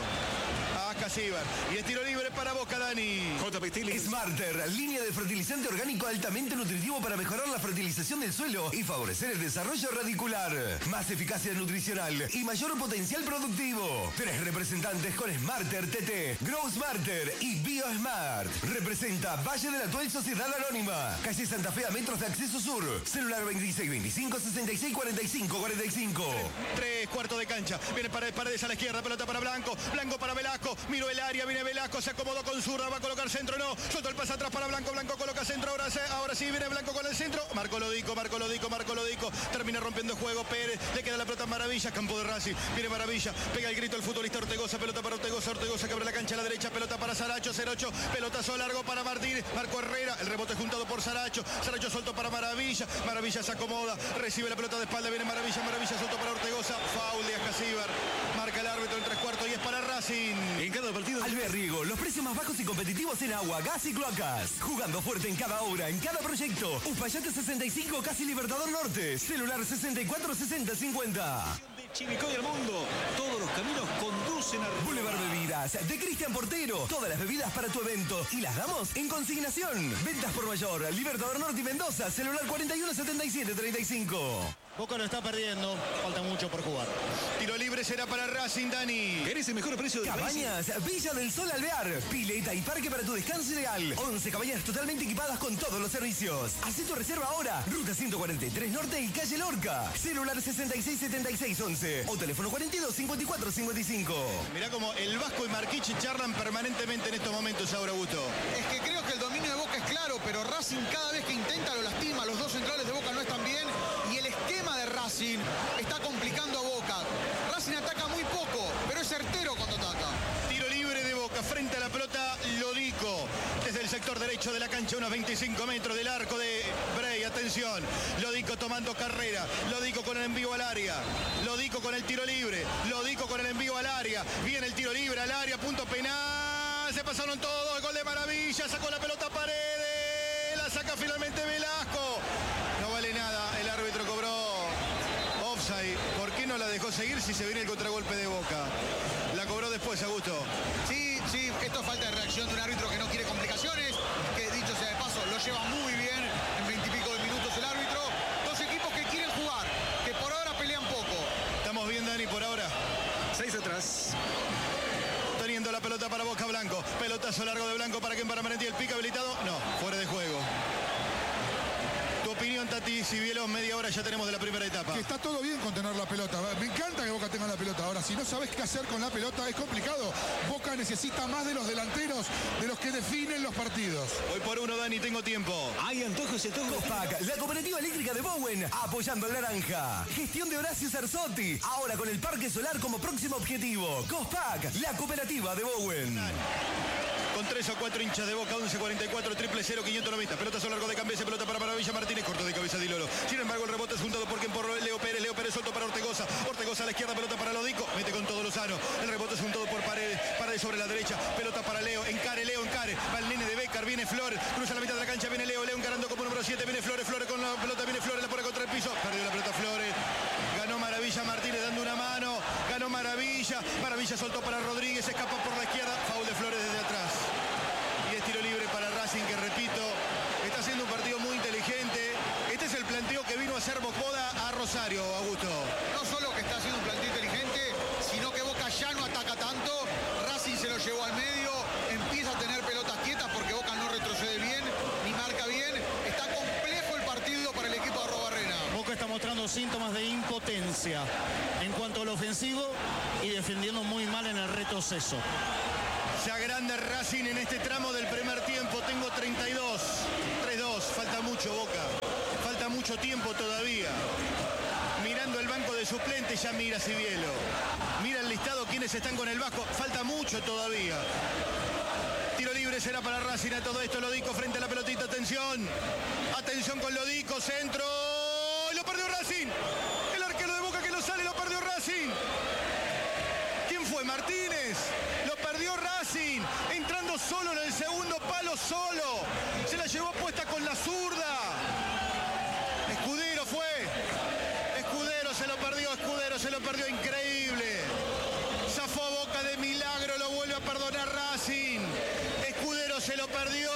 A Casíbar. Y es tiro libre para Boca, Dani. J P T Smarter, línea de fertilizante orgánico altamente nutritivo para mejorar la fertilización del suelo y favorecer el desarrollo radicular. Más eficacia nutricional y mayor potencial productivo. Tres representantes con Smarter T T, Grow Smarter y BioSmart. Representa Valle de la Actual Sociedad Anónima. Calle Santa Fe a metros de acceso sur. Celular veintiséis veinticinco sesenta y seis cuarenta y cinco cuarenta y cinco. Tres cuartos de cancha. Viene Paredes, Paredes a la izquierda. Pelota para Blanco. Blanco para Velasco. Miró el área. Viene Velasco. Se acomodó con zurda. Va a colocar centro. No. Soltó el pase atrás para Blanco. Blanco coloca centro. Ahora, se, ahora sí viene Blanco con el centro. Marco Lodico. Marco Lodico. Marco Lodico. Termina rompiendo juego. Pérez. Le queda la pelota a Maravilla. Campo de Racing. Viene Maravilla. Pega el grito el futbolista Ortegoza. Pelota para Ortegoza. Ortegoza que abre la cancha a la derecha. Pelota para Saracho. cero ocho. Pelotazo largo para Martínez. Marco Herrera. El rebote juntado por Saracho. Saracho soltó para Maravilla. Maravilla se acomoda. Recibe la pelota de espalda. Viene Maravilla. Maravilla soltó para Ortegoza. Foul de Ascasíbar. Marca el árbitro en tres cuartos y es para Racing. En cada partido, Alberrigo, los precios más bajos y competitivos en agua, gas y cloacas. Jugando fuerte en cada obra, en cada proyecto. Uspallate sesenta y cinco, casi Libertador Norte. Celular sesenta y cuatro sesenta cincuenta. Chivicoy al mundo. Todos los caminos conducen a Boulevard Bebidas, de Cristian Portero. Todas las bebidas para tu evento y las damos en consignación. Ventas por mayor, Libertador Norte y Mendoza. Celular cuarenta y uno setenta y siete treinta y cinco. Boca lo está perdiendo, falta mucho por jugar. Tiro libre será para Racing, Dani. ¿Querés el mejor precio de Cabañas, Villa del Sol Alvear. Pileta y parque para tu descanso ideal. once cabañas totalmente equipadas con todos los servicios. Haz tu reserva ahora. Ruta ciento cuarenta y tres Norte y calle Lorca. Celular sesenta y seis setenta y seis once o teléfono cuarenta y dos cincuenta y cuatro cincuenta y cinco. Mirá como el Vasco y Marquichi charlan permanentemente en estos momentos, ahora Augusto. Es que creo que el dominio de Boca es claro, pero Racing cada vez que intenta lo lastima. Los dos centrales de Boca no están bien y el esquema de Racing está complicando a Boca. Racing ataca muy poco, pero es certero cuando ataca. Tiro libre de Boca frente a la pelota Lodico. Desde el sector derecho de la cancha, unos veinticinco metros del arco de Bray. Atención, Lodico tomando carrera. Lodico con el envío al área. Lodico con el tiro libre. Lodico con el envío al área. Viene el tiro libre al área, punto penal. Se pasaron todos, gol de Maravilla. Sacó la pelota Paredes. La saca finalmente Velasco. No vale nada, el árbitro cobró offside. ¿Por qué no la dejó seguir si se viene el contragolpe de Boca? La cobró después, Augusto. Sí, sí, esto es falta de reacción de un árbitro que no quiere complicaciones, que dicho sea de paso, lo lleva muy bien en veintipico de minutos el árbitro. Dos equipos que quieren jugar, que por ahora pelean poco. Estamos bien, Dani, por ahora. Seis atrás. Teniendo la pelota para Boca. Blanco. Pelotazo largo de Blanco para quien para Merentiel. El pica habilitado. No, fuera de juego. Tu opinión, Tati Cibielo, media hora ya tenemos de la primera etapa. Que está todo bien con tener la pelota. Me encanta que Boca tenga la pelota. Ahora, si no sabes qué hacer con la pelota, es complicado. Boca necesita más de los delanteros, de los que definen los partidos. Hoy por uno, Dani, tengo tiempo. Hay antojos y antojos. Cospac, la cooperativa eléctrica de Bowen, apoyando al naranja. Gestión de Horacio Sarzotti, ahora con el parque solar como próximo objetivo. Cospac, la cooperativa de Bowen. Con tres o cuatro hinchas de Boca, once cuarenta y cuatro, triple cero, quinientos noventa. Pelotazo largo de Cambiase, pelota para Maravilla Martínez, corto de cabeza Dilolo. Sin embargo, el rebote es juntado por quien por Leo Pérez. Leo Pérez solto para Ortegoza. Ortegoza a la izquierda, pelota para Lodico. Mete con todo Lozano. El rebote es juntado por Paredes. Paredes sobre la derecha. Pelota para Leo. Encare, Leo, encare. Va el nene de Becar. Viene Flores. Cruza la mitad de la cancha. Viene Leo. Leo encarando como número siete. Viene Flores. Flores con la pelota. Viene Flores. La pone contra el piso. Perdió la pelota Flores. Ganó Maravilla Martínez dando una mano. Ganó Maravilla. Maravilla soltó para Rodríguez. Escapa por la izquierda. Foul de Flores desde atrás. Y es tiro libre para Racing, que repito, está haciendo un partido muy inteligente. Este es el planteo que vino a hacer Bocoda a Rosario, Augusto. No solo que está haciendo un planteo inteligente, sino que Boca ya no ataca tanto. Racing se lo llevó al medio, empieza a tener pelotas quietas porque Boca no retrocede bien, ni marca bien. Está complejo el partido para el equipo de Arrobarrena. Boca está mostrando síntomas de impotencia en cuanto al ofensivo y defendiendo muy mal en el retroceso. Se agranda Racing en este tramo del primer tiempo. Tengo treinta y dos. tres dos. Falta mucho, Boca. Falta mucho. mucho tiempo todavía. Mirando el banco de suplentes, ya mira Cibielo. Mira el listado, quienes están con el Vasco. Falta mucho todavía. Tiro libre será para Racing. A todo esto Lodico frente a la pelotita. Atención. Atención con Lodico. Centro. Lo perdió Racing. El arquero de Boca que lo sale. Lo perdió Racing. ¿Quién fue? Martínez. Lo perdió Racing. Entrando solo en el segundo palo. Solo. Se la llevó puesta con la zurda. Escudero fue. Escudero se lo perdió. Escudero se lo perdió. Increíble. Zafó Boca de milagro. Lo vuelve a perdonar Racing. Escudero se lo perdió.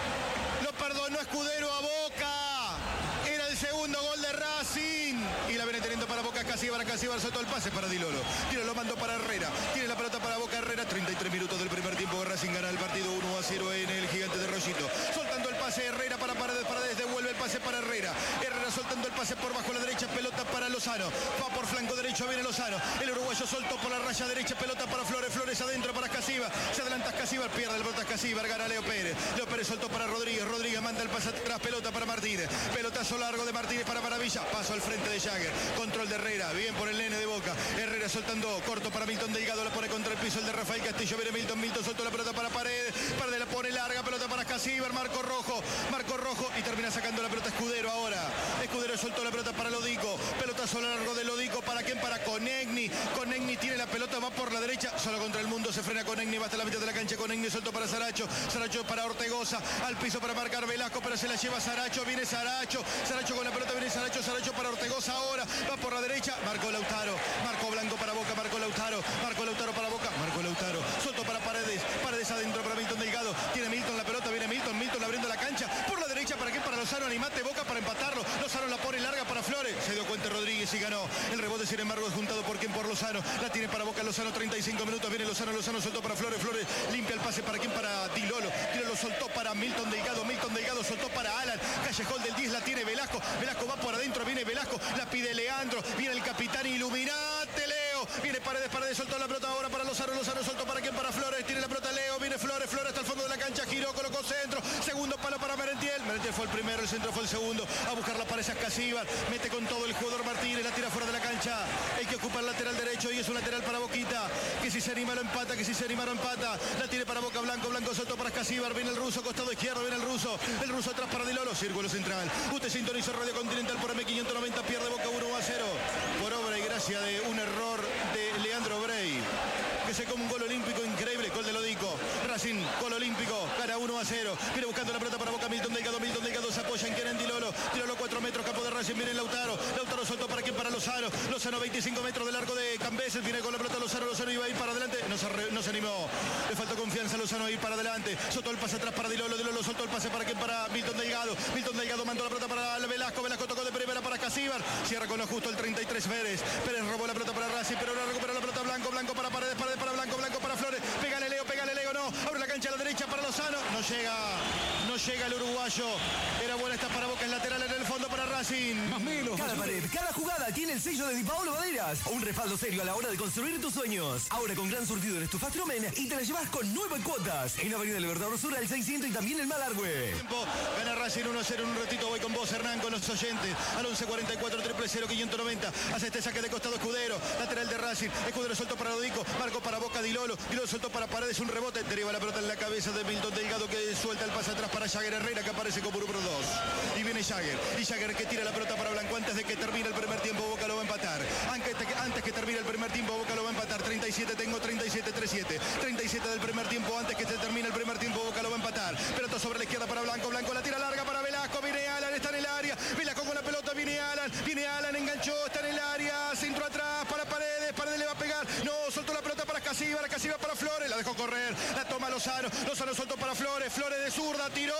Lo perdonó Escudero a Boca. Era el segundo gol de Racing. Y la viene teniendo para Boca Casíbar. Casíbar soltó el pase para Dilolo. Dilolo lo mandó para Herrera. Tiene la pelota para Boca Herrera. treinta y tres minutos del primer tiempo. Racing gana el partido uno a cero en el Gigante de Rollito. Soltando el pase Herrera para Paredes. Paredes devuelve el pase para Herrera. Herrera soltando el pase por bajo la derecha. Pelota para Lozano. Va por flanco derecho. Viene Lozano. El uruguayo soltó por la raya derecha. Pelota para Flores. Flores adentro para Casíbar. Se adelanta Casíbar. Pierde el pelota Casíbar. Gana Leo Pérez. Leo Pérez soltó para Rodríguez. Rodríguez manda el pase atrás. Pelota para Martínez. Pelotazo largo de Martínez para Maravilla. Paso al frente de Jagger. Control de Herrera. Bien por el nene de Boca. Herrera soltando corto para Milton Delgado. Lo pone contra el piso el de Rafael Castillo. Viene Milton. Milton soltó la pelota para Paredes. Paredes la pone larga. Pelota para Casíbar. Marco Rojo. Marco Rojo. Y termina sacando la pelota Escudero ahora. Escudero soltó la pelota para Lodico. Pelotazo largo de Lodico. ¿Para quién? Para Conegni. Conegni tiene la pelota. Va por la derecha. Solo contra el mundo. Se frena Conegni. Va hasta la mitad de la cancha. Conegni soltó para Saracho. Saracho para Ortegoza. Al piso para marcar Velasco. Pero se la lleva Saracho. Viene Saracho. Saracho con la pelota. Viene Saracho. Saracho para Ortegoza ahora. Va por la derecha. Marcó Lautaro. Marcó Blanco para Boca. Marcó Lautaro. Marcó Lautaro para Boca. Marcó Lautaro. Soltó para Paredes. Paredes adentro para Milton Delgado. Tiene Milton la pelota. Viene Milton. Milton abriendo la cancha. Por la derecha. ¿Para qué? Para Lozano. Animate Boca para empatarlo. Lozano la pone larga para Flores. Se dio cuenta Rodríguez y ganó. El rebote, sin embargo, es juntado por quien por Lozano. La tiene para Boca Lozano. treinta y cinco minutos. Viene Lozano. Lozano soltó para Flores. Flores limpia el pase. ¿Para quién? Para Dilolo. Dilolo soltó para Milton Delgado. Milton Delgado soltó para Alan. Callejón del diez la tiene Velasco. Velasco va por adentro. Viene Velasco. La pide Leandro. Viene el capitán. Iluminate, Leo. Viene Paredes. Paredes soltó la pelota ahora para Lozano. Lozano soltó para quién? Para Flores. Tiene la pelota Leo. Viene Flores. Flores hasta el fondo de la cancha. Giró. Colocó centro. Segundo palo para Merentiel. Merentiel fue el primero. El centro fue el segundo. A buscar la pared Casíbar. Mete con todo el jugador Martínez. La tira fuera de la cancha. Hay que ocupar el lateral derecho. Y es un lateral para Boquita. Que si se anima lo empata. Que si se anima lo empata. La tiene para Boca Blanco. Blanco soltó para Casíbar. Viene el ruso. Costado izquierdo. Viene el ruso. El ruso atrás para Dilolo. Círculo central. Usted sintonizó Radio Continental por M quinientos noventa. Pierde Boca uno a cero. Por obra y gracia de un error de Leandro Brey. Que se come un gol olímpico increíble. Gol de Lodico. Racing. Gol olímpico. Gana uno a cero. Viene buscando la pelota para Boca. Milton Delgado. Milton Delgado se apoya en Kenan Dilolo. Dilolo cuatro metros. Campo de Racing. Viene Lautaro. Lautaro soltó para quién? Para Lozano. Lozano veinticinco metros de largo de Cambeses. Viene con la pelota Lozano. Lozano iba a ir para adelante. No se, re, no se animó. Le faltó confianza a Lozano a ir para adelante. Soltó el pase atrás para Dilolo. Dilolo soltó el pase para quién? Para Milton Delgado. Milton Delgado mandó la pelota para Velasco. Velasco tocó de primera para Casíbar. Cierra con lo justo el treinta y tres Pérez. Pérez robó la pelota para Racing. Pero ahora recupera la pelota Blanco. Blanco para Paredes. Paredes para Blanco. Blanco para Flores. Pégale Leo. Pégale Leo. No. Abre la cancha a la derecha para Lozano. No llega. No llega el uruguayo. Era buena esta para Boca. Es lateral en el fondo para Racing. Más menos. Cada pared, cada jugada tiene el sello de Di Paolo Maderas. Un respaldo serio a la hora de construir tus sueños. Ahora con gran surtido en estufas Tromen y te la llevas con nueve cuotas. En Avenida Libertador Sur al seiscientos y también el Malargüe. Tiempo. Gana Racing uno a cero. En un ratito voy con vos, Hernán, con los oyentes. Al once cuarenta y cuatro, triple cero, quinientos noventa. Hace este saque de costado Escudero. Lateral de Racing. Escudero soltó para Lodico. Marco para Boca Dilolo. Dilolo soltó para Paredes. Un rebote. Deriva la pelota en la cabeza de Milton Delgado que suelta el pase atrás para Jagger Herrera que aparece como número dos. Y viene Jagger. Y Jagger que tira la pelota para Blanco antes de que termine el primer tiempo. Boca lo va a empatar. Antes que, antes que termine el primer tiempo, Boca lo va a empatar. treinta y siete tengo, treinta y siete, treinta y siete. treinta y siete del primer tiempo. Antes que se termine el primer tiempo, Boca lo va a empatar. Pelota sobre la izquierda para Blanco. Blanco la tira larga para Velasco. Viene Alan, está en el área. Velasco con la pelota. Viene Alan. Viene Alan, enganchó. Está en el área. Centro atrás para Paredes. Paredes le va a pegar. No, soltó la pelota para Casíbar. Casíbar para Flores. La dejó correr. La toma Lozano. Lozano soltó para Flores. Flores de zurda. Tiró.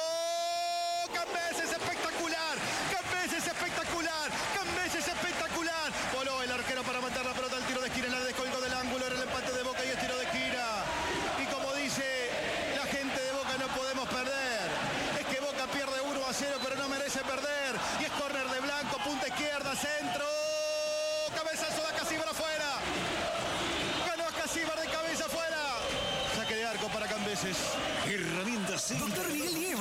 Cambeses espectacular. Cambeses espectacular. Cambeses espectacular. Voló el arquero para matar la pelota al tiro de esquina. La descolgó del ángulo. Era el empate de Boca y es tiro de esquina. Y como dice la gente de Boca, no podemos perder. Es que Boca pierde uno a cero, pero no merece perder. Y es córner de Blanco. Punta izquierda. Centro. Cabezazo de Casíbar afuera. Ganó Casíbar de cabeza afuera. Saque de arco para Cambeses. Herramientas. Doctor Miguel Nieva.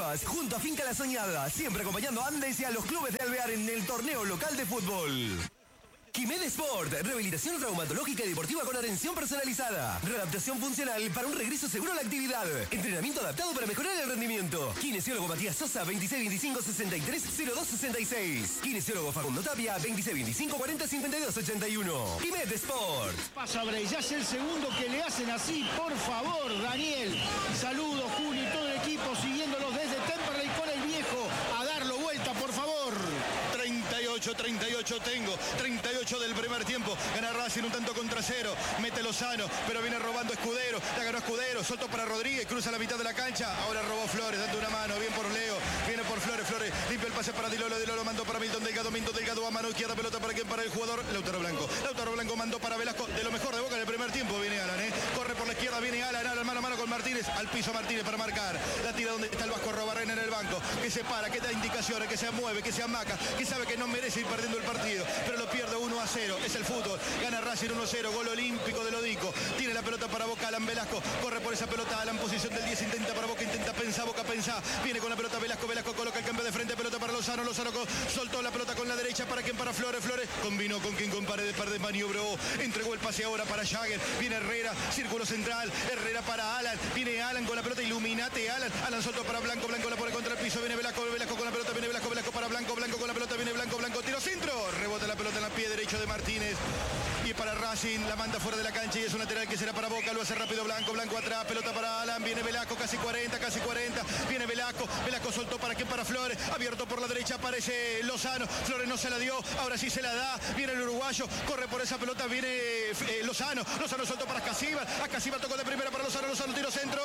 Rivas, junto a Finca La Soñada, siempre acompañando a Andes y a los clubes de Alvear en el torneo local de fútbol. Quimed Sport, rehabilitación traumatológica y deportiva con atención personalizada. Readaptación funcional para un regreso seguro a la actividad. Entrenamiento adaptado para mejorar el rendimiento. Kinesiólogo Matías Sosa, veintiséis veinticinco sesenta y tres cero dos sesenta y seis. Kinesiólogo Facundo Tapia, veintiséis veinticinco cuarenta cincuenta y dos ochenta y uno. Quimed Sport. Pasa Bray, ya es el segundo que le hacen así, por favor, Daniel. Saludos, Julio y todo el equipo siguiéndolos desde Temperley con el viejo. A darlo vuelta, por favor. treinta y ocho, treinta y ocho tengo, treinta y ocho del primer tiempo, gana Racing un tanto contra cero, mete Lozano, pero viene robando Escudero, la ganó Escudero, soltó para Rodríguez, cruza la mitad de la cancha, ahora robó Flores, dando una mano, bien por Leo, viene por Flores, Flores, limpia el pase para Dilolo, Dilolo mandó para Milton Delgado, Milton Delgado a mano izquierda, pelota para quien, para el jugador, Lautaro Blanco, Lautaro Blanco mandó para Velasco, de lo mejor de Boca en el primer tiempo, viene Alan, ¿eh? Corre por la izquierda, viene Alan, Alan mano a mano con Martínez, al piso Martínez para marcar, la tira donde está el Vasco Robarrena en el banco, que se para, que da indicaciones, que se mueve, que se amaca, que sabe que no merece ir perdiendo el partido, pero lo pierde uno a cero, es el fútbol, gana Racing uno a cero, gol olímpico de Lodico, tiene la pelota para Boca, Alan Velasco, corre por esa pelota, Alan, posición del diez, intenta para Boca, intenta pensar, Boca pensar, viene con la pelota Velasco, Velasco coloca el cambio de frente, pelota para Lozano, Lozano soltó la pelota con la derecha, para quien, para Flores, Flores, combinó con quien, con Paredes, Paredes maniobró, entregó el pase ahora para Jagger, viene Herrera, círculo central, Herrera para Alan, viene Alan con la pelota, iluminate Alan, Alan soltó para Blanco, Blanco la pone contra el piso, viene Velasco, Velasco con la pelota, viene Velasco, Velasco para Blanco, Blanco con la pelota, viene Blanco, Blanco, tiro centro, rebota la pelota en el pie derecho de Martínez y para Racing la manda fuera de la cancha y es un lateral que será para Boca, lo hace rápido Blanco, Blanco atrás, pelota para Alan, viene Velasco, casi cuarenta, casi cuarenta, viene Velasco, Velasco soltó para quien, para Flores, abierto por la derecha, aparece Lozano, Flores no se la dio, ahora sí se la da, viene el uruguayo, corre por esa pelota, viene eh, Lozano, Lozano soltó para Casíbar, a Casíbar tocó de primera para Lozano, Lozano tiro centro,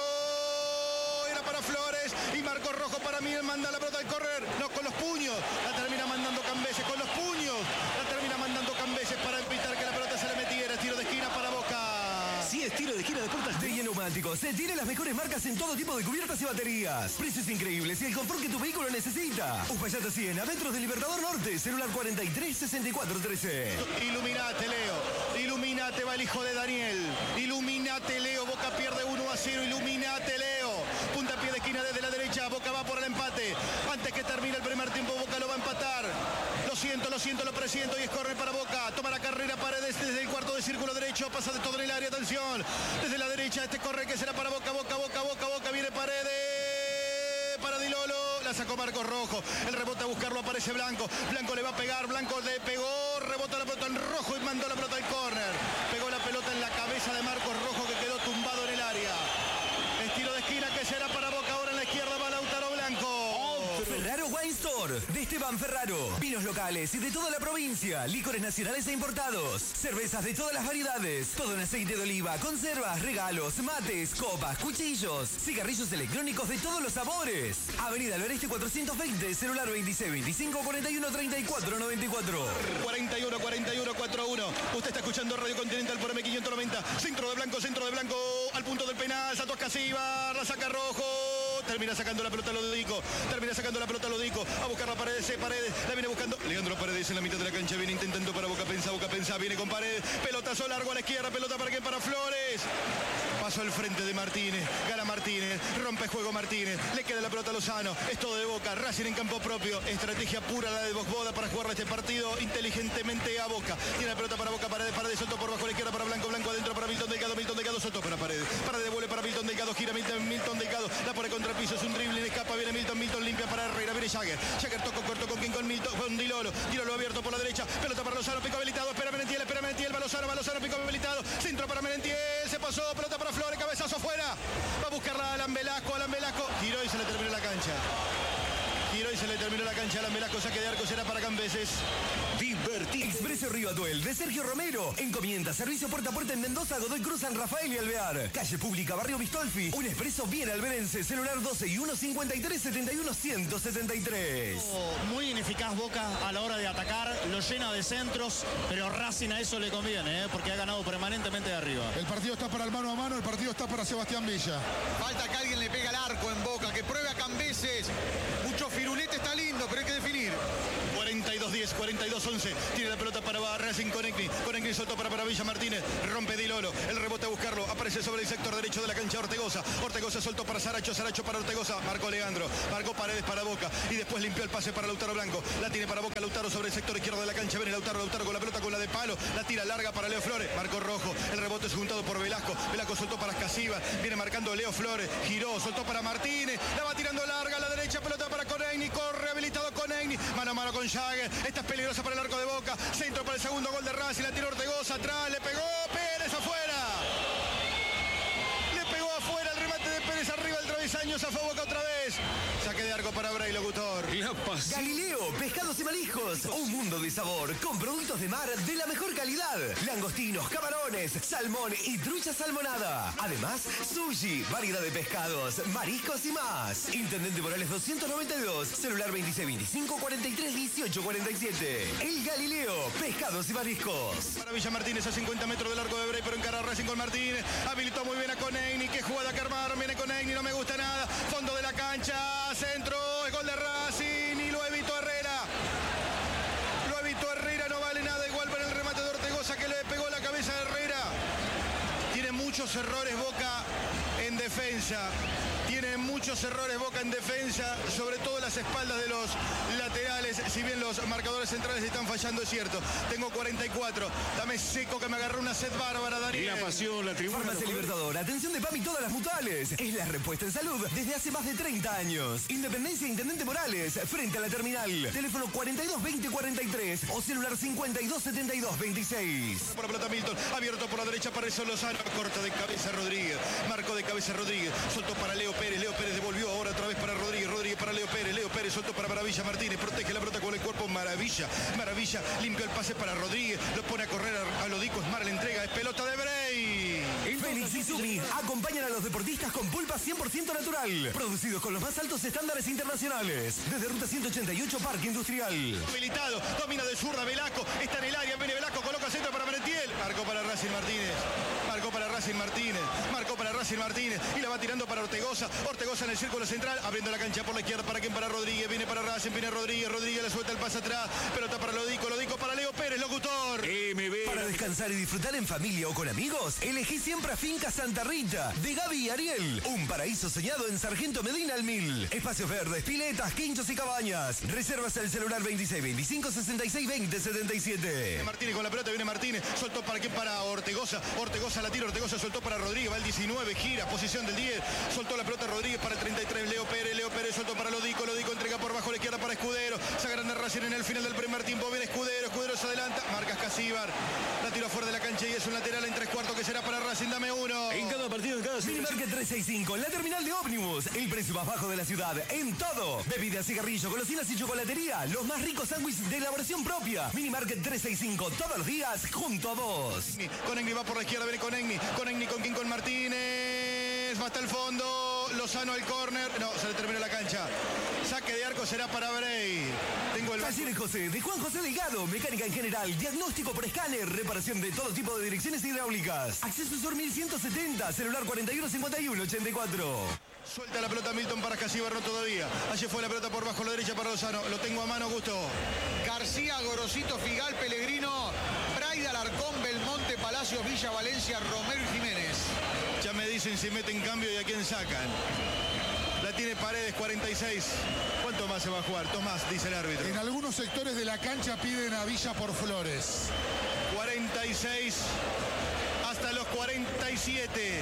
era para Flores y marcó rojo para mí, manda la pelota al correr, no con los puños, la termina mandando Cambeses con los puños, la termina mandando Cambeses para evitar que la pelota se le metiera, tiro de esquina para Boca. Si es tiro de esquina de Puertas de Neumáticos, se tiene las mejores marcas en todo tipo de cubiertas y baterías. Precios increíbles y el confort que tu vehículo necesita. Uspallata cien, adentro del Libertador Norte, celular cuarenta y tres sesenta y cuatro trece. Iluminate, Leo. Iluminate, va el hijo de Daniel. Iluminate, Leo. Boca pierde uno a cero. Iluminate, Leo. Puntapié de esquina desde la derecha. Boca va por el empate. Antes que termine el primer tiempo, Boca lo va a empatar. Lo siento, lo siento, lo presiento y es corre para Boca. Toma la carrera Paredes desde el cuarto de círculo derecho. Pasa de todo en el área. Atención. Desde la derecha este corre que será para Boca, Boca, Boca, Boca, Boca. Viene Paredes. Para Dilolo. La sacó Marcos Rojo. El rebote a buscarlo aparece Blanco. Blanco le va a pegar. Blanco le pegó. Rebota la pelota en rojo y mandó la pelota al córner. Pegó la pelota en la cabeza de Marcos Rojo que quedó tumbado en el área. Estilo de esquina que será para Boca. Ahora en la izquierda va Lautaro Blanco. Ferraro Wine Store, de Esteban Ferraro. Vinos locales y de toda la provincia. Licores nacionales e importados. Cervezas de todas las variedades. Todo en aceite de oliva, conservas, regalos, mates, copas, cuchillos. Cigarrillos electrónicos de todos los sabores. Avenida Loreste cuatrocientos veinte, celular veintiséis veinticinco cuarenta y uno treinta y cuatro noventa y cuatro. cuarenta y uno, cuarenta y uno, cuarenta y uno. Usted está escuchando Radio Continental por M quinientos noventa. Centro de Blanco, centro de Blanco. Al punto del penal. Santos Casíbar. La saca Rojo. Termina sacando la pelota a Lodico. Termina sacando la pelota a Lodico. A buscar la Paredes. Paredes. La viene buscando. Leandro Paredes en la mitad de la cancha. Viene intentando para Boca. Pensa, Boca pensa. Viene con Paredes. Pelotazo largo a la izquierda. Pelota para quién? Para Flores. Paso al frente de Martínez. Gana Martínez. Rompe juego Martínez. Le queda la pelota a Lozano. Es todo de Boca. Racing en campo propio. Estrategia pura la de Boda para jugar este partido inteligentemente a Boca. Tiene la pelota para Boca. Paredes. Paredes. Soltó por bajo a la izquierda para Blanco. Blanco adentro para Milton Delgado. Milton Delgado soltó para Paredes. Paredes devuelve para Milton Delgado. Gira Milton, Milton Delgado. La pone contra el piso. Es un dribbling. Escapa. Viene Milton. Milton limpia para Herrera. Viene Jagger. Jagger tocó corto con quien con Milton. Con Dilolo. Dilolo abierto por la derecha. Pelota para Lozano. Pico habilitado. Espera Merentiel. Espera Merentiel. Va Lozano. Va Lozano. Pico habilitado. Centro para Merentiel. Se pasó. Pelota para Flores. Cabezazo afuera. Va a buscarla a Alan Velasco. Alan Velasco. Giró y se le terminó la cancha. Giró y se le terminó la cancha. Alan Velasco. Saque de arco será para Cambeses. Divertido. Expreso Río Atuel de Sergio Romero. Encomienda servicio puerta a puerta en Mendoza, Godoy Cruz, San Rafael y Alvear. Calle Pública, Barrio Vistolfi. Un expreso bien alberense. Celular doce y uno cincuenta y tres setenta y uno ciento setenta y tres. Muy ineficaz Boca a la hora de atacar. Lo llena de centros, pero Racing a eso le conviene, ¿eh? Porque ha ganado permanentemente de arriba. El partido está para el mano a mano. El partido está para Sebastián Villa. Falta que alguien le pegue al arco en Boca, que pruebe a Cambeses. Mucho firulete está lindo, pero hay que definir. cuarenta y dos diez. Rodríguez, cuarenta y dos once. Tiene la pelota para Racing con Egni. Con Egni soltó para Maravilla Martínez. Rompe Di Lolo. El rebote a buscarlo. Aparece sobre el sector derecho de la cancha Ortegoza. Ortegoza soltó para Saracho. Saracho para Ortegoza. Marcó Leandro. Marcó Paredes para Boca. Y después limpió el pase para Lautaro Blanco. La tiene para Boca Lautaro sobre el sector izquierdo de la cancha. Viene Lautaro. Lautaro con la pelota con la de palo. La tira larga para Leo Flores. Marcó Rojo. El rebote es juntado por Velasco. Velasco soltó para Escasiva. Viene marcando Leo Flores. Giró. Soltó para Martínez. La va tirando larga a la derecha. Pelota para Conegni. Corre habilitado Conegni. Mano a mano con Jagger. Esta es peligrosa para el arco de Boca. Centro para el segundo gol de Racing. La tiró Ortegoza atrás. Le pegó Pérez afuera. Le pegó afuera el remate de Pérez arriba del travesaño. Zafó Boca otra vez. Saque de arco para Bray, locutor. Galileo, pescados y mariscos. Un mundo de sabor con productos de mar de la mejor calidad. Langostinos, camarones, salmón y trucha salmonada. Además, sushi, variedad de pescados, mariscos y más. Intendente Morales doscientos noventa y dos, celular veintiséis veinticinco cuarenta y tres dieciocho cuarenta y siete. El Galileo, pescados y mariscos. Maravilla Martínez a cincuenta metros del arco de Bray, pero encara Racing con Martínez. Habilitó muy bien a Conegni. Qué jugada que armaron. Viene Conegni, no me gusta nada. Fondo de la cancha. Centro, el gol de Racing y lo evitó Herrera. Lo evitó Herrera, no vale nada igual para el remate de Ortegoza que le pegó la cabeza de Herrera. Tiene muchos errores Boca en defensa. Tiene muchos errores Boca en defensa, sobre todo las espaldas de los laterales. Si bien los marcadores centrales están fallando, es cierto. Tengo cuarenta y cuatro. Dame seco que me agarró una sed bárbara, Daniel. La pasión, la tribuna. Farmacia Libertador, atención de P A M y todas las mutuales. Es la respuesta en salud desde hace más de treinta años. Independencia Intendente Morales, frente a la terminal. Teléfono cuarenta y dos veinte cuarenta y tres o celular cincuenta y dos setenta y dos veintiséis. Por la pelota Milton, abierto por la derecha para eso Lozano. Corta de cabeza Rodríguez. Marcó de cabeza Rodríguez. Soltó para Leo Pérez. Leo Pérez devolvió ahora otra vez para Rodríguez. Rodríguez para Leo Pérez. Leo Pérez soltó para Maravilla Martínez. Protege la pelota con el cuerpo. Maravilla. Maravilla limpió el pase para Rodríguez. Lo pone a correr a, a Lodico. Esmar la entrega. Es pelota de Bray. Félix y Sumi acompañan a los deportistas con pulpa cien por ciento natural. Producidos con los más altos estándares internacionales. Desde Ruta ciento ochenta y ocho, Parque Industrial. Habilitado. Domina de zurda Velasco. Está en el área. Viene Velasco. Coloca centro para Merentiel. Marcó para Racing Martínez. Marcó para Racing Martínez. Marcó para Racing Martínez. Y la va tirando para Ortegoza. Ortegoza en el círculo central. Abriendo la cancha por la izquierda. ¿Para quién? Para Rodríguez. Viene para Racing. Viene Rodríguez. Rodríguez le suelta el pase atrás. Pelota para Lodico. Lodico para Leo Pérez. Locutor. M B. Para descansar y disfrutar en familia o con amigos, elegí siempre a Finca Santa Rita, de Gaby y Ariel. Un paraíso soñado en Sargento Medina al Mil. Espacios verdes, piletas, quinchos y cabañas. Reservas al celular veintiséis veinticinco sesenta y seis veinte setenta y siete. Martínez con la pelota. Viene Martínez. Soltó para quién? Para Ortegoza. Ortegoza la tira. Ortegoza soltó para Rodríguez. Va el diecinueve. Gira. Posición del diez. Soltó la pelota Rodríguez para el treinta y tres. Leo Pérez. Leo Pérez soltó para Lodico. Lodico entrega por bajo a la izquierda para Escudero. Se agranda Racing en el final del primer tiempo. Viene Escudero. Escudero se adelanta. Marcas Casíbar. La tiró fuera de la cancha y es un lateral en tres cuartos que será para Racing. Dame uno. En cada partido, en cada Minimarket trescientos sesenta y cinco, la terminal de ómnibus. El precio más bajo de la ciudad en todo. Bebidas, cigarrillos, golosinas y chocolatería. Los más ricos sándwiches de elaboración propia. Minimarket trescientos sesenta y cinco, todos los días junto a vos. Conegni va por la izquierda, viene Conegni. Conegni con quién? Con Martínez. Va hasta el fondo. Lozano al córner. No, se le terminó la cancha. Saque de arco será para Bray. Tengo el... Talleres José, de Juan José Delgado. Mecánica en general. Diagnóstico por escáner. Reparación de todo tipo de direcciones hidráulicas. Acceso Sur mil ciento setenta. Celular cuarenta y uno cincuenta y uno ochenta y cuatro. Suelta la pelota Milton para Casíbar, no todavía. Allí fue la pelota por bajo la derecha para Lozano. Lo tengo a mano, Gusto. García, Gorosito, Figal, Pellegrino, Braida, Alarcón, Belmonte, Palacios, Villa, Valencia, Romero y Jiménez. Ya me dicen si meten cambio y a quién sacan. La tiene Paredes, cuarenta y seis. ¿Cuánto más se va a jugar? Tomás, dice el árbitro. En algunos sectores de la cancha piden a Villa por Flores. cuarenta y seis hasta los cuarenta y siete.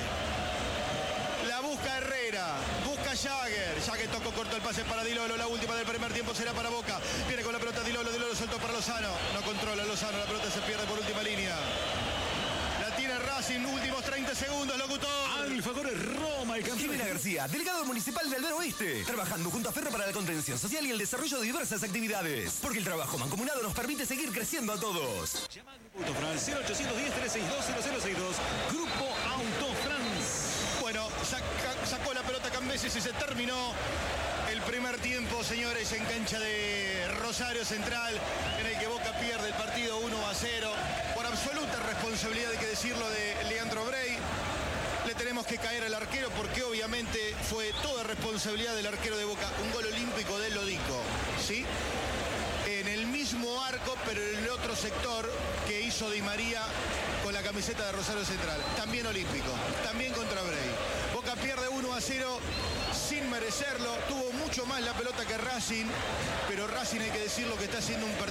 La busca Herrera, busca Jagger. Jagger tocó corto el pase para Di Lolo. La última del primer tiempo será para Boca. Viene con la pelota Di Lolo. Di Lolo soltó para Lozano. No controla Lozano. La pelota se pierde por última línea. La tiene Racing. Últimos treinta segundos, locutor. Alfagor Roma, el campeón. Jimena García, delegado municipal de Albero Oeste. Trabajando junto a Ferro para la contención social y el desarrollo de diversas actividades. Porque el trabajo mancomunado nos permite seguir creciendo a todos. Llama al Grupo Autofrance cero ochocientos diez, trescientos sesenta y dos, cero cero sesenta y dos. Grupo Autofrance. Bueno, saca, sacó la pelota Cambeses y se terminó el primer tiempo, señores, en cancha de Rosario Central, en el que Boca pierde el partido uno a cero. Por absoluta responsabilidad, hay que decirlo, de Leandro Bray. Le tenemos que caer al arquero porque obviamente fue toda responsabilidad del arquero de Boca. Un gol olímpico de Lodico, ¿sí? En el mismo arco otro sector que hizo Di María con la camiseta de Rosario Central. También olímpico, también contra Bray. Boca pierde uno a cero sin merecerlo. Tuvo mucho más la pelota que Racing, pero Racing, hay que decirlo, que está haciendo un partido